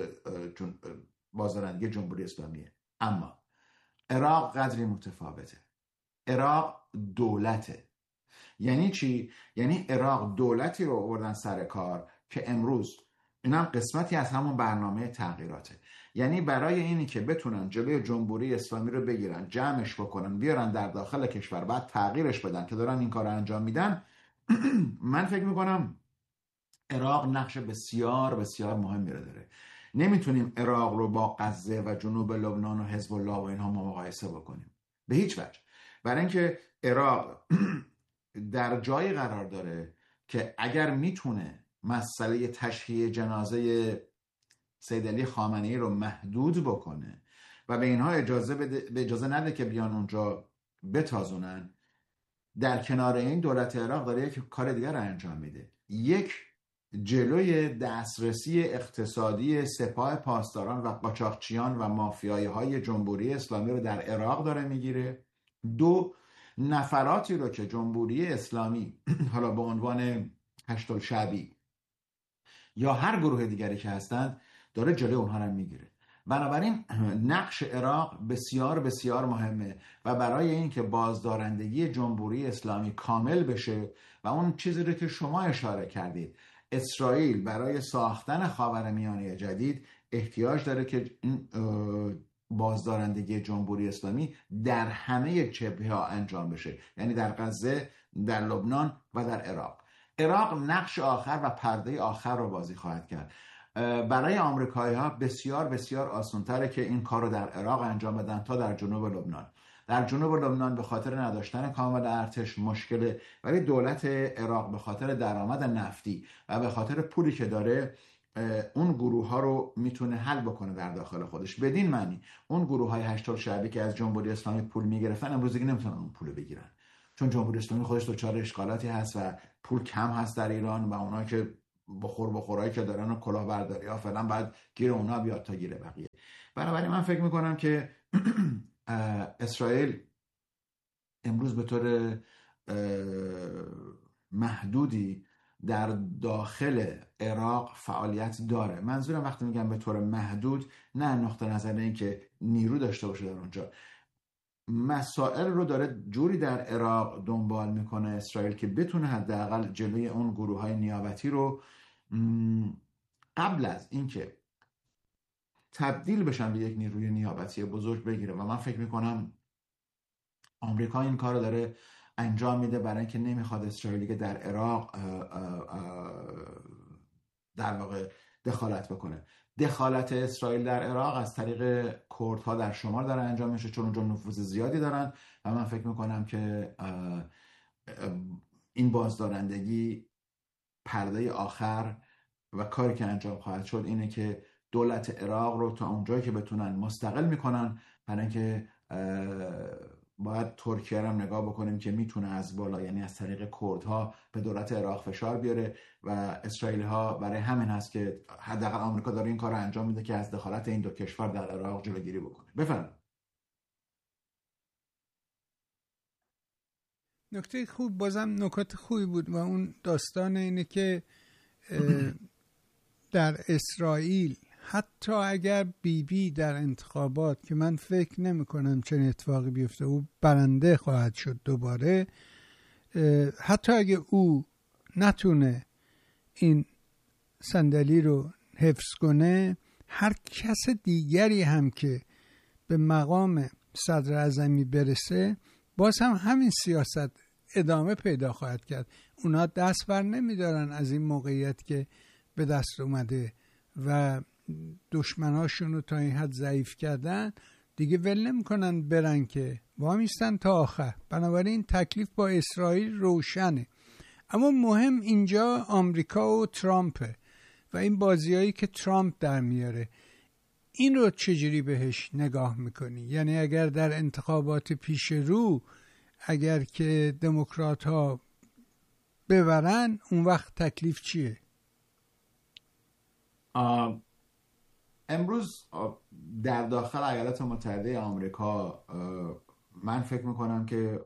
جمهوری اسلامیه. اما عراق قدری متفاوته. عراق دولته. یعنی چی؟ یعنی عراق دولتی رو آوردن سر کار که امروز اینم قسمتی از همون برنامه تغییراته. یعنی برای اینی که بتونن جلوی جمهوری اسلامی رو بگیرن، جمعش بکنن، بیارن در داخل کشور، بعد تغییرش بدن که دارن این کار رو انجام میدن. من فکر میکنم عراق نقش بسیار بسیار مهمی رو داره. نمیتونیم عراق رو با غزه و جنوب لبنان و حزب الله و اینها مقایسه بکنیم به هیچ وجه. برای اینکه عراق در جایی قرار داره که اگر میتونه مسئله تشییع جنازه سید علی خامنه‌ای رو محدود بکنه و به اینها اجازه نده که بیان اونجا بتازونن، در کنار این دولت عراق داره یک کار دیگر رو انجام میده. یک، جلوی دسترسی اقتصادی سپاه پاسداران و قاچاقچیان و مافیایی های جمهوری اسلامی رو در عراق داره میگیره. دو، نفراتی رو که جمهوری اسلامی حالا به عنوان هشت الشعبی یا هر گروه دیگری که هستند داره جلوی اونها رو میگیره. بنابراین نقش عراق بسیار بسیار مهمه و برای اینکه بازدارندگی جمهوری اسلامی کامل بشه و اون چیزی رو که شما اشاره کردید، اسرائیل برای ساختن خاورمیانه جدید احتیاج داره که این بازدارندگی جمهوری اسلامی در همه جبهه‌ها انجام بشه، یعنی در غزه، در لبنان و در عراق. عراق نقش آخر و پرده آخر رو بازی خواهد کرد. برای آمریکایی‌ها بسیار بسیار آسان‌تره که این کار رو در عراق انجام بدن تا در جنوب لبنان. در جنوب لبنان به خاطر نداشتن کامل ارتش مشکله، ولی دولت عراق به خاطر درآمد نفتی و به خاطر پولی که داره اون گروه ها رو میتونه حل بکنه در داخل خودش. بدین معنی اون گروه های هشت الشعبی که از جمهوری اسلامی پول میگرفتن امروز دیگه نمیتونن اون پول بگیرن، چون جمهوری اسلامی خودش دچار اشکالاتی هست و پول کم هست در ایران و اونایی که بخورایی که دارن و کلاهبرداری ها فعلا باید گیر اونا بیاد تا گیر بقیه. بنابراین من فکر میکنم که اسرائیل امروز به طور محدودی در داخل عراق فعالیت داره. منظورم وقتی میگم به طور محدود، نه نقطه نظر این که نیرو داشته باشه در اونجا، مسائل رو داره جوری در عراق دنبال میکنه اسرائیل که بتونه حداقل جلوی اون گروه های نیابتی رو قبل از اینکه تبدیل بشن به یک نیروی نیابتی بزرگ بگیره. و من فکر میکنم آمریکا این کار رو داره انجام میده برای اینکه نمیخواد اسرائیلی که در عراق در واقع دخالت بکنه. دخالت اسرائیل در عراق از طریق کردها در شمال داره انجام میشه، چون اونجا نفوذ زیادی دارن و من فکر میکنم که این بازدارندگی پرده آخر و کاری که انجام خواهد شد اینه که دولت عراق رو تا اونجایی که بتونن مستقل میکنن، برای اینکه باید ترکیه رو هم نگاه بکنیم که میتونه از بالا، یعنی از طریق کردها، به دولت عراق فشار بیاره و اسرائیلی ها برای همین هست که حداقل آمریکا داره این کار رو انجام میده که از دخالت این دو کشور در عراق جلوگیری بکنه. بفرمایید. نکته خوب، بازم نکات خوبی بود و اون داستان اینه که در اسرائیل حتی اگر بیبی در انتخابات، که من فکر نمی کنم چنین اتفاقی بیفته، او برنده خواهد شد دوباره، حتی اگه او نتونه این صندلی رو حفظ کنه، هر کس دیگری هم که به مقام صدر اعظمی برسه باز هم همین سیاست ادامه پیدا خواهد کرد. اونا دست بر نمیدارن از این موقعیت که به دست اومده و دشمناشون رو تا این حد ضعیف کردن، دیگه ول نمیکنن برن که وامیستن تا آخر. بنابراین تکلیف با اسرائیل روشنه. اما مهم اینجا آمریکا و ترامپه و این بازیایی که ترامپ در میاره. این رو چجوری بهش نگاه میکنی؟ یعنی اگر در انتخابات پیش رو اگر که دموکرات ها ببرن، اون وقت تکلیف چیه؟ امروز در داخل ایالات متحده آمریکا من فکر میکنم که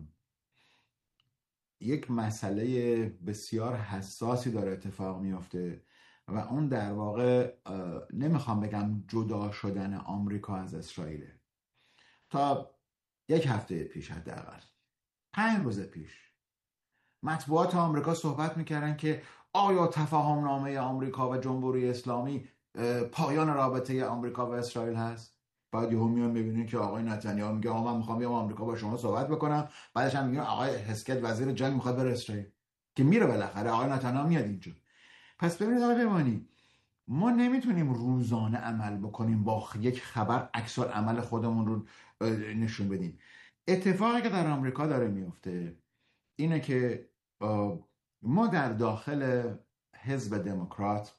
یک مسئله بسیار حساسی داره اتفاق میفته و اون در واقع نمیخوام بگم جدا شدن آمریکا از اسرائیل. تا یک هفته پیش، حداقل 5 روز پیش، مطبوعات آمریکا صحبت میکردن که آیا تفاهم نامه آمریکا و جمهوری اسلامی پایان رابطه آمریکا و اسرائیل هست؟ بعد یهو میان میبینین که آقای نتانیاهو میگه من میخوام بیام آمریکا با شما صحبت بکنم، بعدش هم میگن آقای هسکت وزیر جنگ میخواد بره اسرائیل، که میره بالاخره آقای نتانیاهو میاد اینجا. پس ببینید آقای پیمانی، ما نمیتونیم روزانه عمل بکنیم با یک خبر عکس العمل خودمون رو نشون بدیم. اتفاقی که در آمریکا داره میفته اینه که ما در داخل حزب دموکرات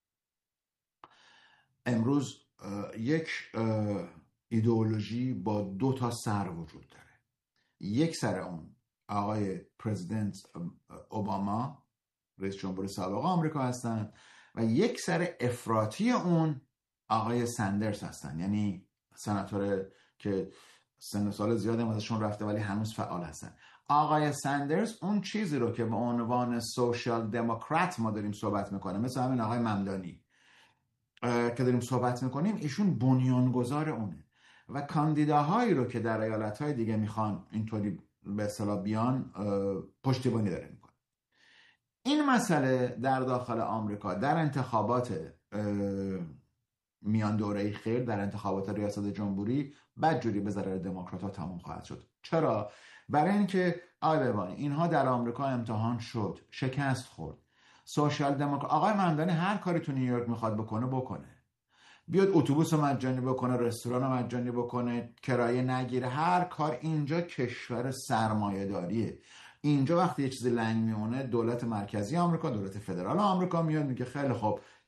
امروز یک ایدئولوژی با 2 سر وجود داره. یک سر اون آقای پرزیدنت اوباما، رئیس جمهور سابق آمریکا هستن، و یک سر افراطی اون آقای سندرز هستن، یعنی سناتور که سن و سال زیادی ازشون رفته ولی هنوز فعال هستن. آقای سندرز اون چیزی رو که به عنوان سوشال دموکرات ما داریم صحبت میکنه، مثل همین آقای ممدانی که داریم صحبت میکنیم، ایشون بنیانگذار اونه و کاندیداهایی رو که در ایالت‌های دیگه میخوان اینطوری به اصطلاح بیان پشتیبانی داره میکنه. این مسئله در داخل آمریکا در انتخابات میان دوره خیر، در انتخابات ریاست جمهوری، بدجوری به ضرر دموکرات‌ها تموم خواهد شد. چرا؟ برای اینکه آقای اینها در آمریکا امتحان شد، شکست خورد. سوشال دموکرات آقای ممدانی هر کاری تو نیویورک میخواد بکنه، بیاد اتوبوس مجانی بکنه، رستوران مجانی بکنه، کرایه نگیره، هر کار. اینجا کشور سرمایه‌داریه. اینجا وقتی یه چیزی لنگ میمونه، دولت مرکزی آمریکا، دولت فدرال آمریکا میاد میگه خیلی خوب،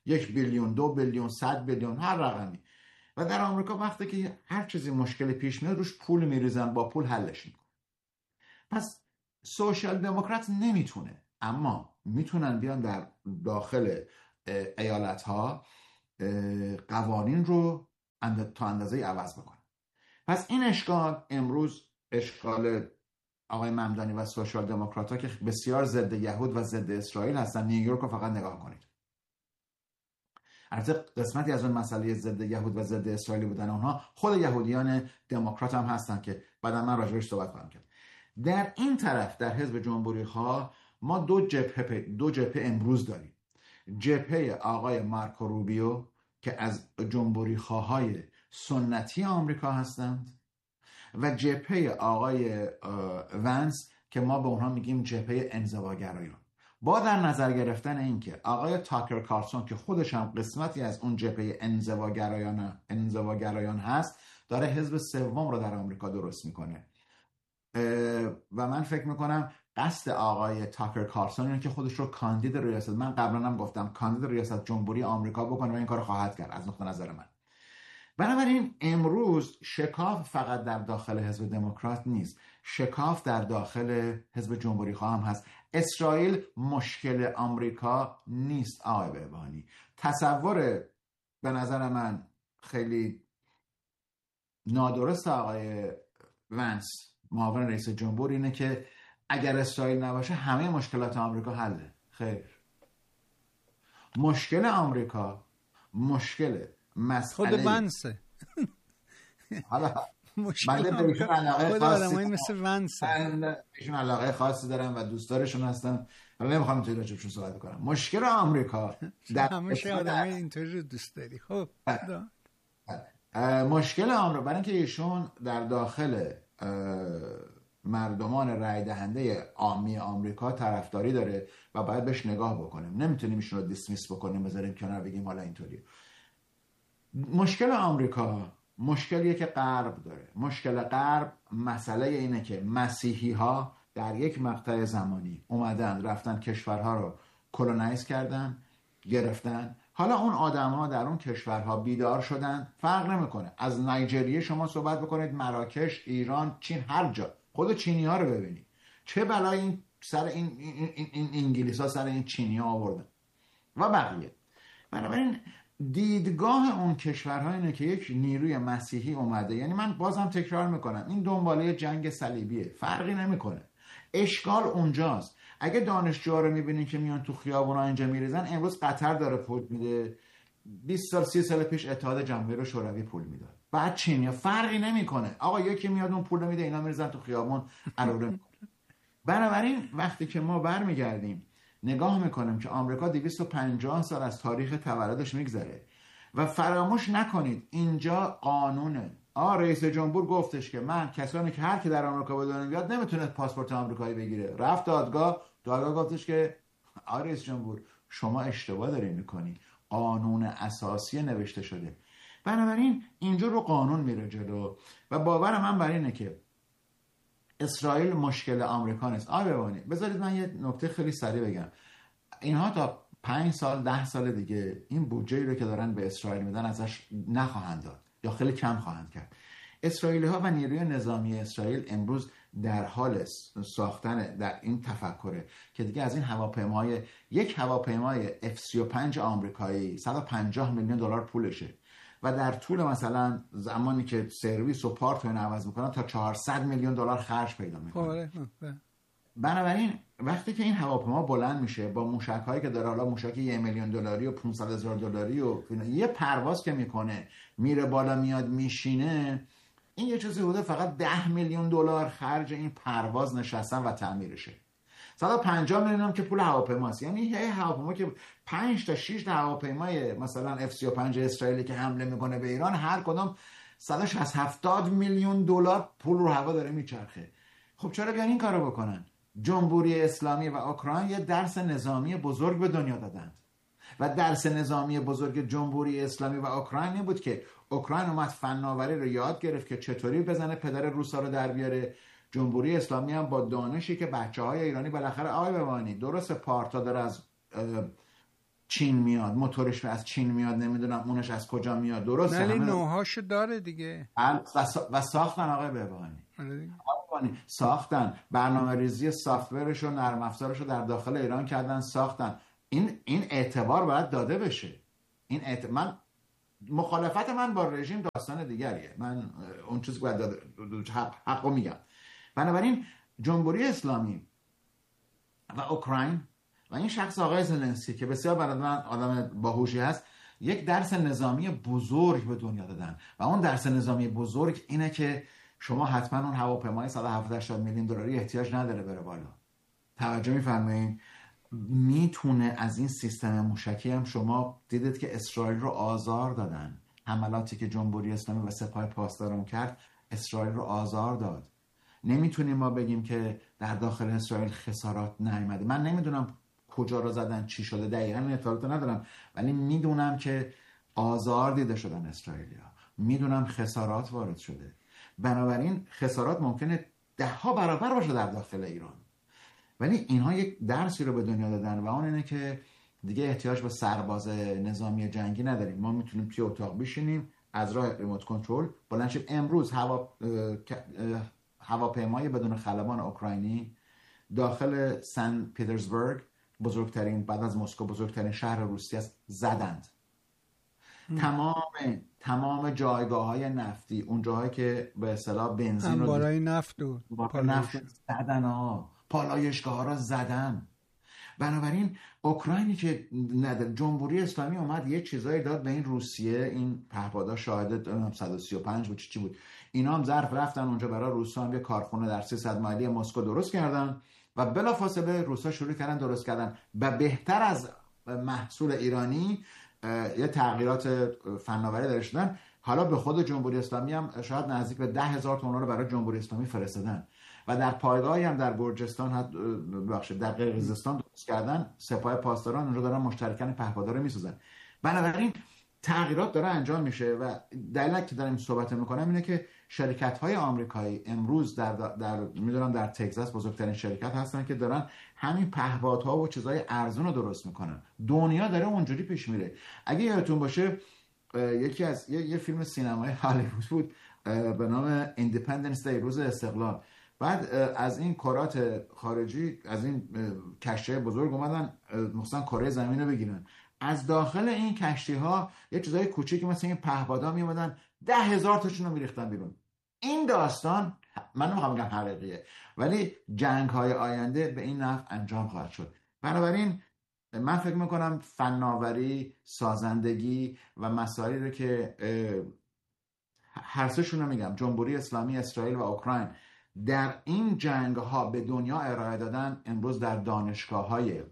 1 بیلیون، 2 بیلیون، 100 بیلیون، هر رقمی. و در آمریکا وقتی که هر چیزی مشکل پیش میاد روش پول میریزن، با پول حلش میکنن. پس سوشال دموکرات نمیتونه، اما میتونن بیان در داخل ایالت ها قوانین رو تا اندازه عوض بکنن. پس این اشکال امروز اشکال آقای ممدانی و سوشال دموکرات ها که بسیار ضد یهود و ضد اسرائیل هستن. نیویورک رو فقط نگاه کنید. البته قسمتی از اون مسئله ضد یهود و ضد اسرائیلی بودن اونها خود یهودیان دموکرات هم هستن که بعدا من راجعش صحبت خواهم کرد. در این طرف در حزب جمهوری خواه ما دو جبهه امروز داریم. جبهه آقای مارکو روبیو که از جمهوری خواهای سنتی آمریکا هستند و جبهه آقای ونس که ما به اونها میگیم جبهه انزواگرایان. با در نظر گرفتن اینکه آقای تاکر کارلسون که خودش هم قسمتی از اون جبهه انزواگرایان هست داره حزب سوم رو در آمریکا درست میکنه و من فکر میکنم قصد آقای تاکر کارلسون اینه که خودش رو کاندید ریاست، من قبلا هم گفتم کاندید ریاست جمهوری آمریکا بکنه و این کار خواهد کرد از نقطه نظر من. بنابراین امروز شکاف فقط در داخل حزب دموکرات نیست، شکاف در داخل حزب جمهوری خواه هم هست. اسرائیل مشکل آمریکا نیست آقای بهبانی. تصور به نظر من خیلی نادرست آقای ونس معاون رئیس جمهور اینه که اگر اسرائیل نباشه همه مشکلات آمریکا حله. خیر، مشکل آمریکا مشکل مسئله خود ونسه. حالا من بهشون علاقه خاصی مثل ونسه، بهشون علاقه خاصی دارم و دوستدارشون هستم، ولی نمیخوام اینطوری راجبشون صحبت کنم. مشکل آمریکا در همه آدمای اینطوری رو دوست داری. خب مشکل آمریکا برای اینکه ایشون در داخل مردمان رای دهنده عامی آمریکا طرفداری داره و باید بهش نگاه بکنیم. نمیتونیم ایشون رو دیسمیس بکنیم، بذاریم کنار بگیم حالا اینطوری. مشکل آمریکا مشکلیه که غرب داره. مشکل غرب مسئله اینه که مسیحی ها در یک مقطع زمانی اومدن رفتن کشورها رو کلونایز کردن، گرفتن. حالا اون آدم ها در اون کشورها بیدار شدن، فرق نمیکنه از نایجریه شما صحبت بکنید، مراکش، ایران، چین، هر جا. خود چینی ها رو ببینید چه بلای این سر این انگلیس ها سر این چینی ها آوردن و بقیه. بنابراین دیدگاه اون کشورها اینه که یک نیروی مسیحی اومده، یعنی من بازم تکرار میکنم این دنباله جنگ صلیبیه، فرقی نمیکنه. اشکال اونجاست. اگه دانشجوها رو میبینین که میان تو خیابونا اینجا میریزن، امروز قطر داره پول میده، 20 سال 30 سال پیش اتحاد جماهیر شوروی پول میداد، بعد چینیا. فرقی نمیکنه آقا، یکی میاد اون پول میده، اینا میریزن تو خیابون اروره میکنه. بنابراین وقتی که ما برمیگردیم نگاه میکنیم که آمریکا 250 سال از تاریخ تولدش میگذره و فراموش نکنید اینجا قانونه. رئیس جمهور گفتش که من کسانی که هر کی در آمریکا به دنیا بیاد نمیتونه پاسپورت آمریکایی بگیره. رفت دادگاه گفتش که رئیس جمهور شما اشتباه داری میکنی، قانون اساسی نوشته شده. بنابراین اینجا رو قانون میره جلو و باور من بر اینه که اسرائیل مشکل آمریکا نیست. ببینید بذارید من یه نکته خیلی سریع بگم. اینها تا 5 سال 10 سال دیگه این بودجه‌ای رو که دارن به اسرائیل میدن ازش نخواهند داد یا خیلی کم خواهند کرد. اسرائیلی‌ها و نیروی نظامی اسرائیل امروز در حال ساختن در این تفکره که دیگه از این هواپیماهای یک هواپیمای F-35 آمریکایی 150 میلیون دلار پولشه و در طول مثلا زمانی که سرویس و پارت رو عوض میکنن تا 400 میلیون دلار خرج پیدا میکنه. بنابراین وقتی که این هواپیما بلند میشه با موشک‌هایی که داره، حالا موشک 1 میلیون دلاری و 500,000 دلاری و یه پرواز که میکنه میره بالا میاد میشینه، این یه چیزی بوده فقط 10 میلیون دلار خرج این پرواز نشستن و تعمیرشه. 150 میلیون هم که پول هواپیماست. یعنی یه هواپیما که 5 تا 6 تا هواپیمای مثلا F-35 اسرائیلی که حمله میکنه به ایران، هر کدام 170 میلیون دلار پول رو هوا داره میچرخه. خب چرا بیان این کارو بکنن؟ جمهوری اسلامی و اوکراین یه درس نظامی بزرگ به دنیا دادند و درس نظامی بزرگ جمهوری اسلامی و اوکراین این بود که اوکراین اومد فناوری رو یاد گرفت که چطوری بزنه پدر روسا رو در بیاره. جمهوری اسلامی هم با دانشی که بچه‌های ایرانی بالاخره ببینید درست پارتا داره از چین میاد، موتورش از چین میاد، نمیدونم اونش از کجا میاد. درسته ولی همه نوعهاشو داره دیگه. و ساختن آقای بهبهانی، ساختن برنامه ریزی سافتورش و نرم افزارش رو در داخل ایران کردن، ساختن. این اعتبار باید داده بشه. من مخالفت من با رژیم داستان دیگریه، من اون چیزی که باید حقو میگم. بنابراین جمهوری اسلامی و اوکراین و این شخص آقای زلنسکی که بسیار برای من آدم باهوشی هست، یک درس نظامی بزرگ به دنیا دادن و اون درس نظامی بزرگ اینه که شما حتما اون هواپیمای 170 میلیون دلاری احتیاج نداره بره بالا. توجه می‌فرمایید؟ میتونه از این سیستم موشکی هم، شما دیدید که اسرائیل رو آزار دادن، حملاتی که جمهوری اسلامی و سپاه پاسداران کرد اسرائیل رو آزار داد. نمیتونیم ما بگیم که در داخل اسرائیل خسارات نیامده. من نمیدونم کجا رو زدن، چی شده، دقیقاً این اطلاعات ندارم، ولی میدونم که آزار دیده شدن اسرائیلیا، میدونم خسارات وارد شده. بنابراین خسارات ممکنه 10 برابر باشه در داخل ایران، ولی اینها یک درسی رو به دنیا دادن و اون اینه که دیگه احتیاج به سرباز نظامی جنگی نداریم. ما میتونیم توی اتاق بشینیم از راه ریموت کنترل بلند شیم. امروز هواپیمای بدون خلبان اوکراینی داخل سن پیترزبورگ، بزرگترین بعد از مسکو بزرگترین شهر روسیه است، زدند. تمام جایگاه‌های نفتی، اون جاهایی که به اصطلاح بنزین رو برای نفت و نفت زدن ها، پالایشگاه‌ها را زدن. بنابراین اوکراینی که نداره، جمهوری اسلامی اومد یه چیزایی داد به این روسیه، این پهپادا شاهد 135 بود چی بود، اینا هم ظرف رفتن اونجا برای روسا هم یه کارخونه در 300 مایلی مسکو درست کردن و بلافاصله روسا شروع کردن درست کردن و بهتر از محصول ایرانی یه تغییرات فناوری درش دادن. حالا به خود جمهوری اسلامی هم شاید نزدیک به 10,000 تن رو برای جمهوری اسلامی فرستادن و در پایگاهی هم در گرجستان در قرقیزستان درست کردن. سپاه پاسداران اونجا دارن مشترکاً پهپادا رو میسازن. بنابراین تغییرات داره انجام میشه و دلیلی که داریم صحبت میکنم اینه که شرکت‌های آمریکایی امروز در میدونم در تگزاس بزرگترین شرکت هستن که دارن همین پهپادها و چیزای ارزون رو درست میکنن. دنیا داره اونجوری پیش میره. اگه یادتون باشه یکی از یه فیلم سینمایی هالیوود بود به نام ایندیپندنس دی، روز استقلال. بعد از این کرات خارجی، از این کشتی بزرگ اومدن مثلا کره زمین رو بگیرن. از داخل این کشتی ها یه چیزای کوچیکی مثل این پهپادا می اومدن 10,000 تاشون رو میریختن بیرون. این داستان من نمیخوام بگم حقیقیه، ولی جنگ های آینده به این نحو انجام خواهد شد. بنابراین من فکر میکنم فناوری، سازندگی و مسائلی رو که هر سه‌شون رو میگم، جمهوری اسلامی، اسرائیل و اوکراین در این جنگ ها به دنیا ارائه دادن، امروز در دانشگاه های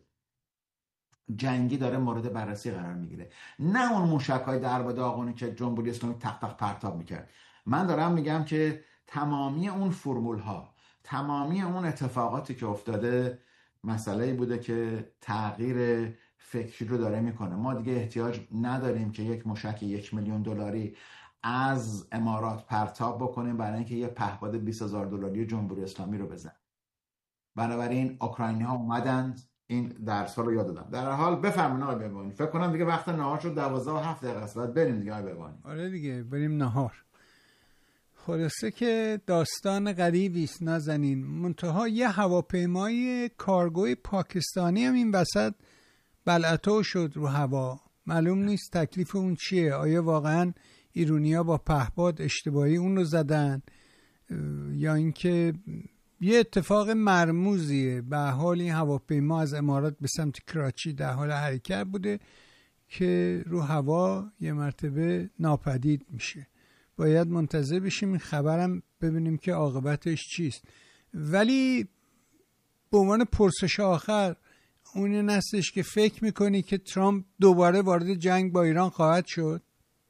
جنگی داره مورد بررسی قرار میگیره. نه اون موشک‌های درب داغونی که جمهوری اسلامی تق تق پرتاب میکرد. من دارم میگم که تمامی اون فرمول ها، تمامی اون اتفاقاتی که افتاده مسئله بوده که تغییر فکری رو داره میکنه. ما دیگه احتیاج نداریم که یک موشک 1 میلیون دلاری از امارات پرتاب بکنیم برای اینکه یه پهپاد 20,000 دلاری جمهوری اسلامی رو بزن. بنابراین اوکراینی ها اومدند این درس ها رو یاد دادم. در حال بفرمایید آقای بهبهانی. فکر کنم دیگه وقت نهار شد، 12:07 است. بعد بریم دیگه آقای بهبهانی. آره دیگه بریم نهار. خلاصه که داستان غریبی است نازنین. منتها یه هواپیمای کارگوی پاکستانی هم این وسط بلعتو شد رو هوا. معلوم نیست تکلیف اون چیه. آیا واقعا ایرونیا با پهپاد اشتباهی اون رو زدن یا اینکه یه اتفاق مرموزیه؟ به حال این هواپیما از امارات به سمت کراچی در حال حرکت بوده که رو هوا یه مرتبه ناپدید میشه. باید منتظر بشیم این خبرم ببینیم که عاقبتش چیست. ولی به عنوان پرسش آخر اون این هستش که فکر میکنی که ترامپ دوباره وارد جنگ با ایران خواهد شد؟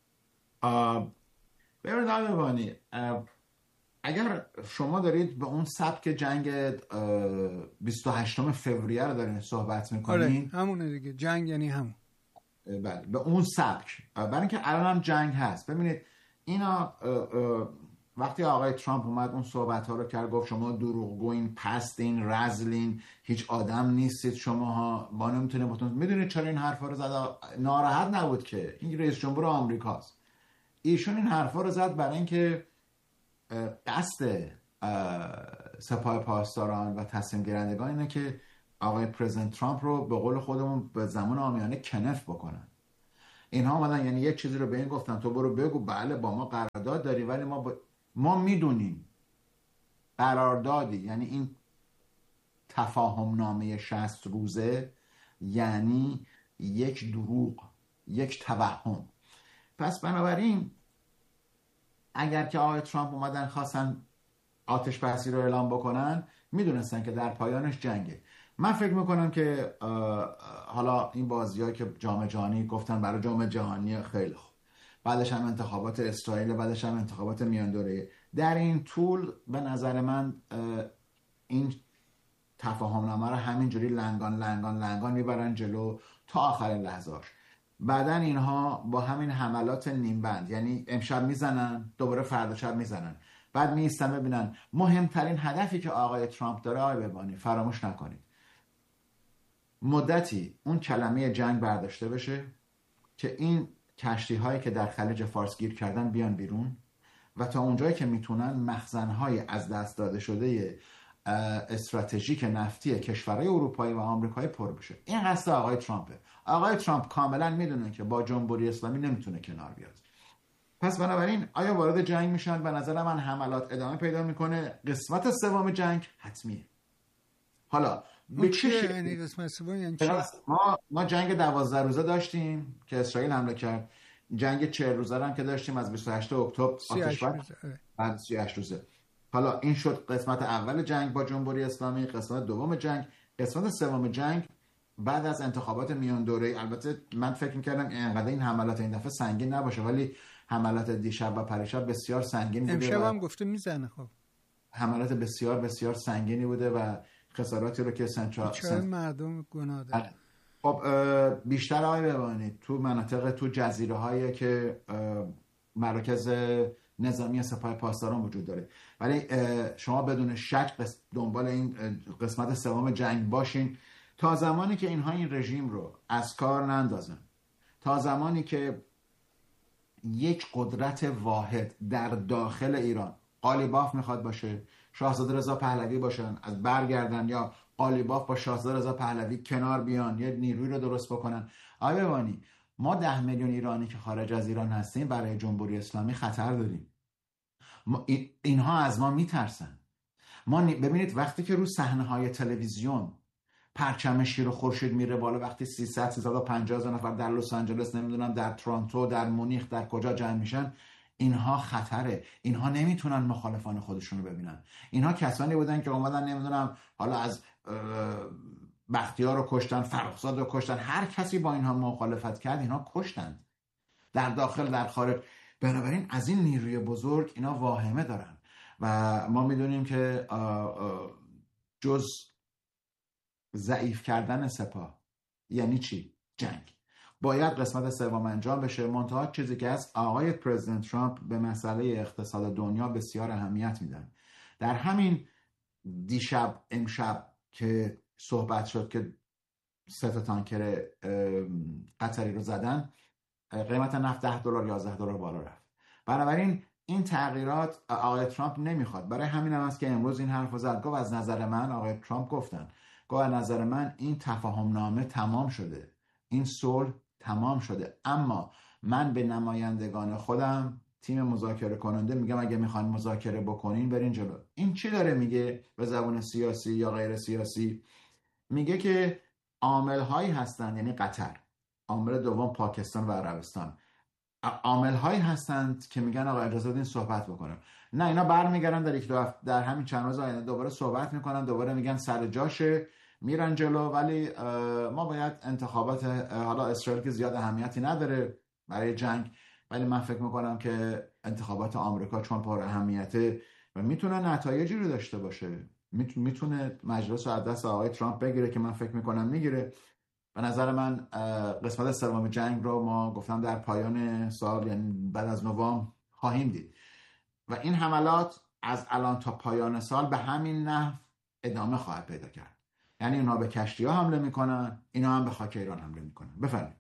ببینید آقای بهبهانی، اگر شما دارید به اون سبک جنگ 28 فوریه رو دارین صحبت میکنین، آره همونه دیگه، جنگ یعنی همون. بله به اون سبک، برای اینکه الان هم جنگ هست. ببینید اینا وقتی آقای ترامپ اومد اون صحبت ها رو کرد، گفت شما دروغگوین، پستین، رذلین، هیچ آدم نیستید شماها، ما نمیتونیم باتون. میدونید چرا این حرفا رو زد؟ ناراحت نبود که این رئیس جمهور آمریکاست. ایشون این حرفا رو زد برای اینکه قصد سپاه پاسداران و تصمیم گیرندگان اینه که آقای پرزیدنت ترامپ رو به قول خودمون به زمان عامیانه کنف بکنن. اینها اومدن یعنی یک چیزی رو به این گفتن تو برو بگو بله با ما قرارداد داری، ولی ما میدونیم قراردادی یعنی این تفاهم نامه 60 روزه یعنی یک دروغ، یک توهم. پس بنابراین اگر که آقای ترامپ اومدن خواستن آتش بسی رو اعلام بکنن، میدونستن که در پایانش جنگه. من فکر میکنم که حالا این بازی‌هایی که جام جهانی گفتن برای جام جهانی خیلی خوب، بعدش هم انتخابات اسرائیل، بعدش هم انتخابات میان دوره، در این طول به نظر من این تفاهمنامه رو همینجوری لنگان میبرن جلو تا آخرین لحظه‌اش. بعدن اینها با همین حملات نیمبند، یعنی امشب میزنن دوباره فردا شب میزنن، بعد میایستن ببینن. مهمترین هدفی که آقای ترامپ داره، آقای ببانی فراموش نکنید، مدتی اون کلمه جنگ برداشته بشه که این کشتی هایی که در خلیج فارس گیر کردن بیان بیرون و تا اونجایی که میتونن مخزن‌های از دست داده شده استراتژیک نفتی کشورهای اروپایی و آمریکایی پر بشه. این قصد آقای ترامپه. آقای ترامپ کاملا میدونه که با جمهوری اسلامی نمیتونه کنار بیاد. پس بنابراین آیا وارد جنگ میشن؟ به نظر من حملات ادامه پیدا میکنه. قسمت سوم جنگ حتمیه. حالا به چه یعنی قسمت سوم یعنی چی؟ ما جنگ 12 روزه داشتیم که اسرائیل حمله کرد. جنگ 40 روزه هم که داشتیم از 28 اکتبر آتش بس بعد 38 روزه. حالا این شد قسمت اول جنگ با جمهوری اسلامی، قسمت دوم جنگ. قسمت سوم جنگ بعد از انتخابات میان دوره. البته من فکر می‌کردم اینقدر این حملات این دفعه سنگین نباشه، ولی حملات دیشب و پریشب بسیار سنگین بوده. امشب هم گفته میزنه. خب حملات بسیار بسیار سنگینی بوده و خساراتی رو که مردم گناه داره. خب بیشتر آقای ببانید تو مناطق تو جزیره هایی که مراکز نظامی سپاه پاسداران وجود داره، ولی شما بدون شک دنبال این قسمت سوم جنگ باشین تا زمانی که اینها این رژیم رو از کار نندازن، تا زمانی که یک قدرت واحد در داخل ایران، قالیباف میخواد باشه، شاهزاده رضا پهلوی باشن، از برگردن، یا قالیباف با شاهزاده رضا پهلوی کنار بیان، یه نیروی رو درست بکنن. آقای ببانی ما 10 میلیون ایرانی که خارج از ایران هستیم برای جمهوری اسلامی خطر داریم. اینها از ما میترسن. ما ببینید وقتی که رو صحنه‌های تلویزیون پرچم شیر و خورشید میره بالا، وقتی 350 نفر در لس آنجلس، نمیدونم در تورنتو، در مونیخ، در کجا جمع میشن، اینها خطره. اینها نمیتونن مخالفان خودشونو ببینن. اینها کسانی بودن که اومدن نمیدونم حالا از بختیار رو کشتن، فرخزاد رو کشتن، هر کسی با اینها مخالفت کرد اینها کشتن، در داخل در خارج. بنابراین از این نیروی بزرگ اینا واهمه دارن و ما میدونیم که جز ضعیف کردن سپاه یعنی چی؟ جنگ. باید قسمت سوم انجام بشه. منتها چیزی که از آقای پرزیدنت ترامپ به مسئله اقتصاد دنیا بسیار اهمیت میدن. در همین دیشب امشب که صحبت شد که 3 تانکر قطری رو زدن، قیمت نفت $10 $11 بالا رفت. بنابراین این تغییرات آقای ترامپ نمیخواد. برای همین هم است که امروز این حرف رو زد. گفت از نظر من، آقای ترامپ گفتن، گفت از نظر من این تفاهم نامه تمام شده، این صلح تمام شده، اما من به نمایندگان خودم، تیم مذاکره کننده میگم اگه میخوان مذاکره بکنین برین جلو. این چی داره میگه به زبان سیاسی یا غیر سیاسی؟ میگه که عامل هایی هستن، یعنی قطر، عامل دوم پاکستان و عربستان، عامل هایی هستند که میگن آقا اجازه بدین صحبت بکنم. نه، اینا برمیگردن در همین چند روز آینده دوباره صحبت میکنن، دوباره میگن سر جاشه، میرن جلو. ولی ما باید انتخابات، حالا اسرائیل که زیاد اهمیتی نداره برای جنگ، ولی من فکر میکنم که انتخابات آمریکا چون پر اهمیته و میتونه نتایجی رو داشته باشه، میتونه مجلس رو از دست آقای ترامپ بگیره که من فکر میکنم میگیره. به نظر من قسمت سوم جنگ رو ما گفتم در پایان سال، یعنی بعد از نوامبر خواهیم دید. و این حملات از الان تا پایان سال به همین نحو ادامه خواهد پیدا کرد. یعنی اونا به کشتی ها حمله میکنن، اینا هم به خاک ایران حمله میکنن. بفرمایید.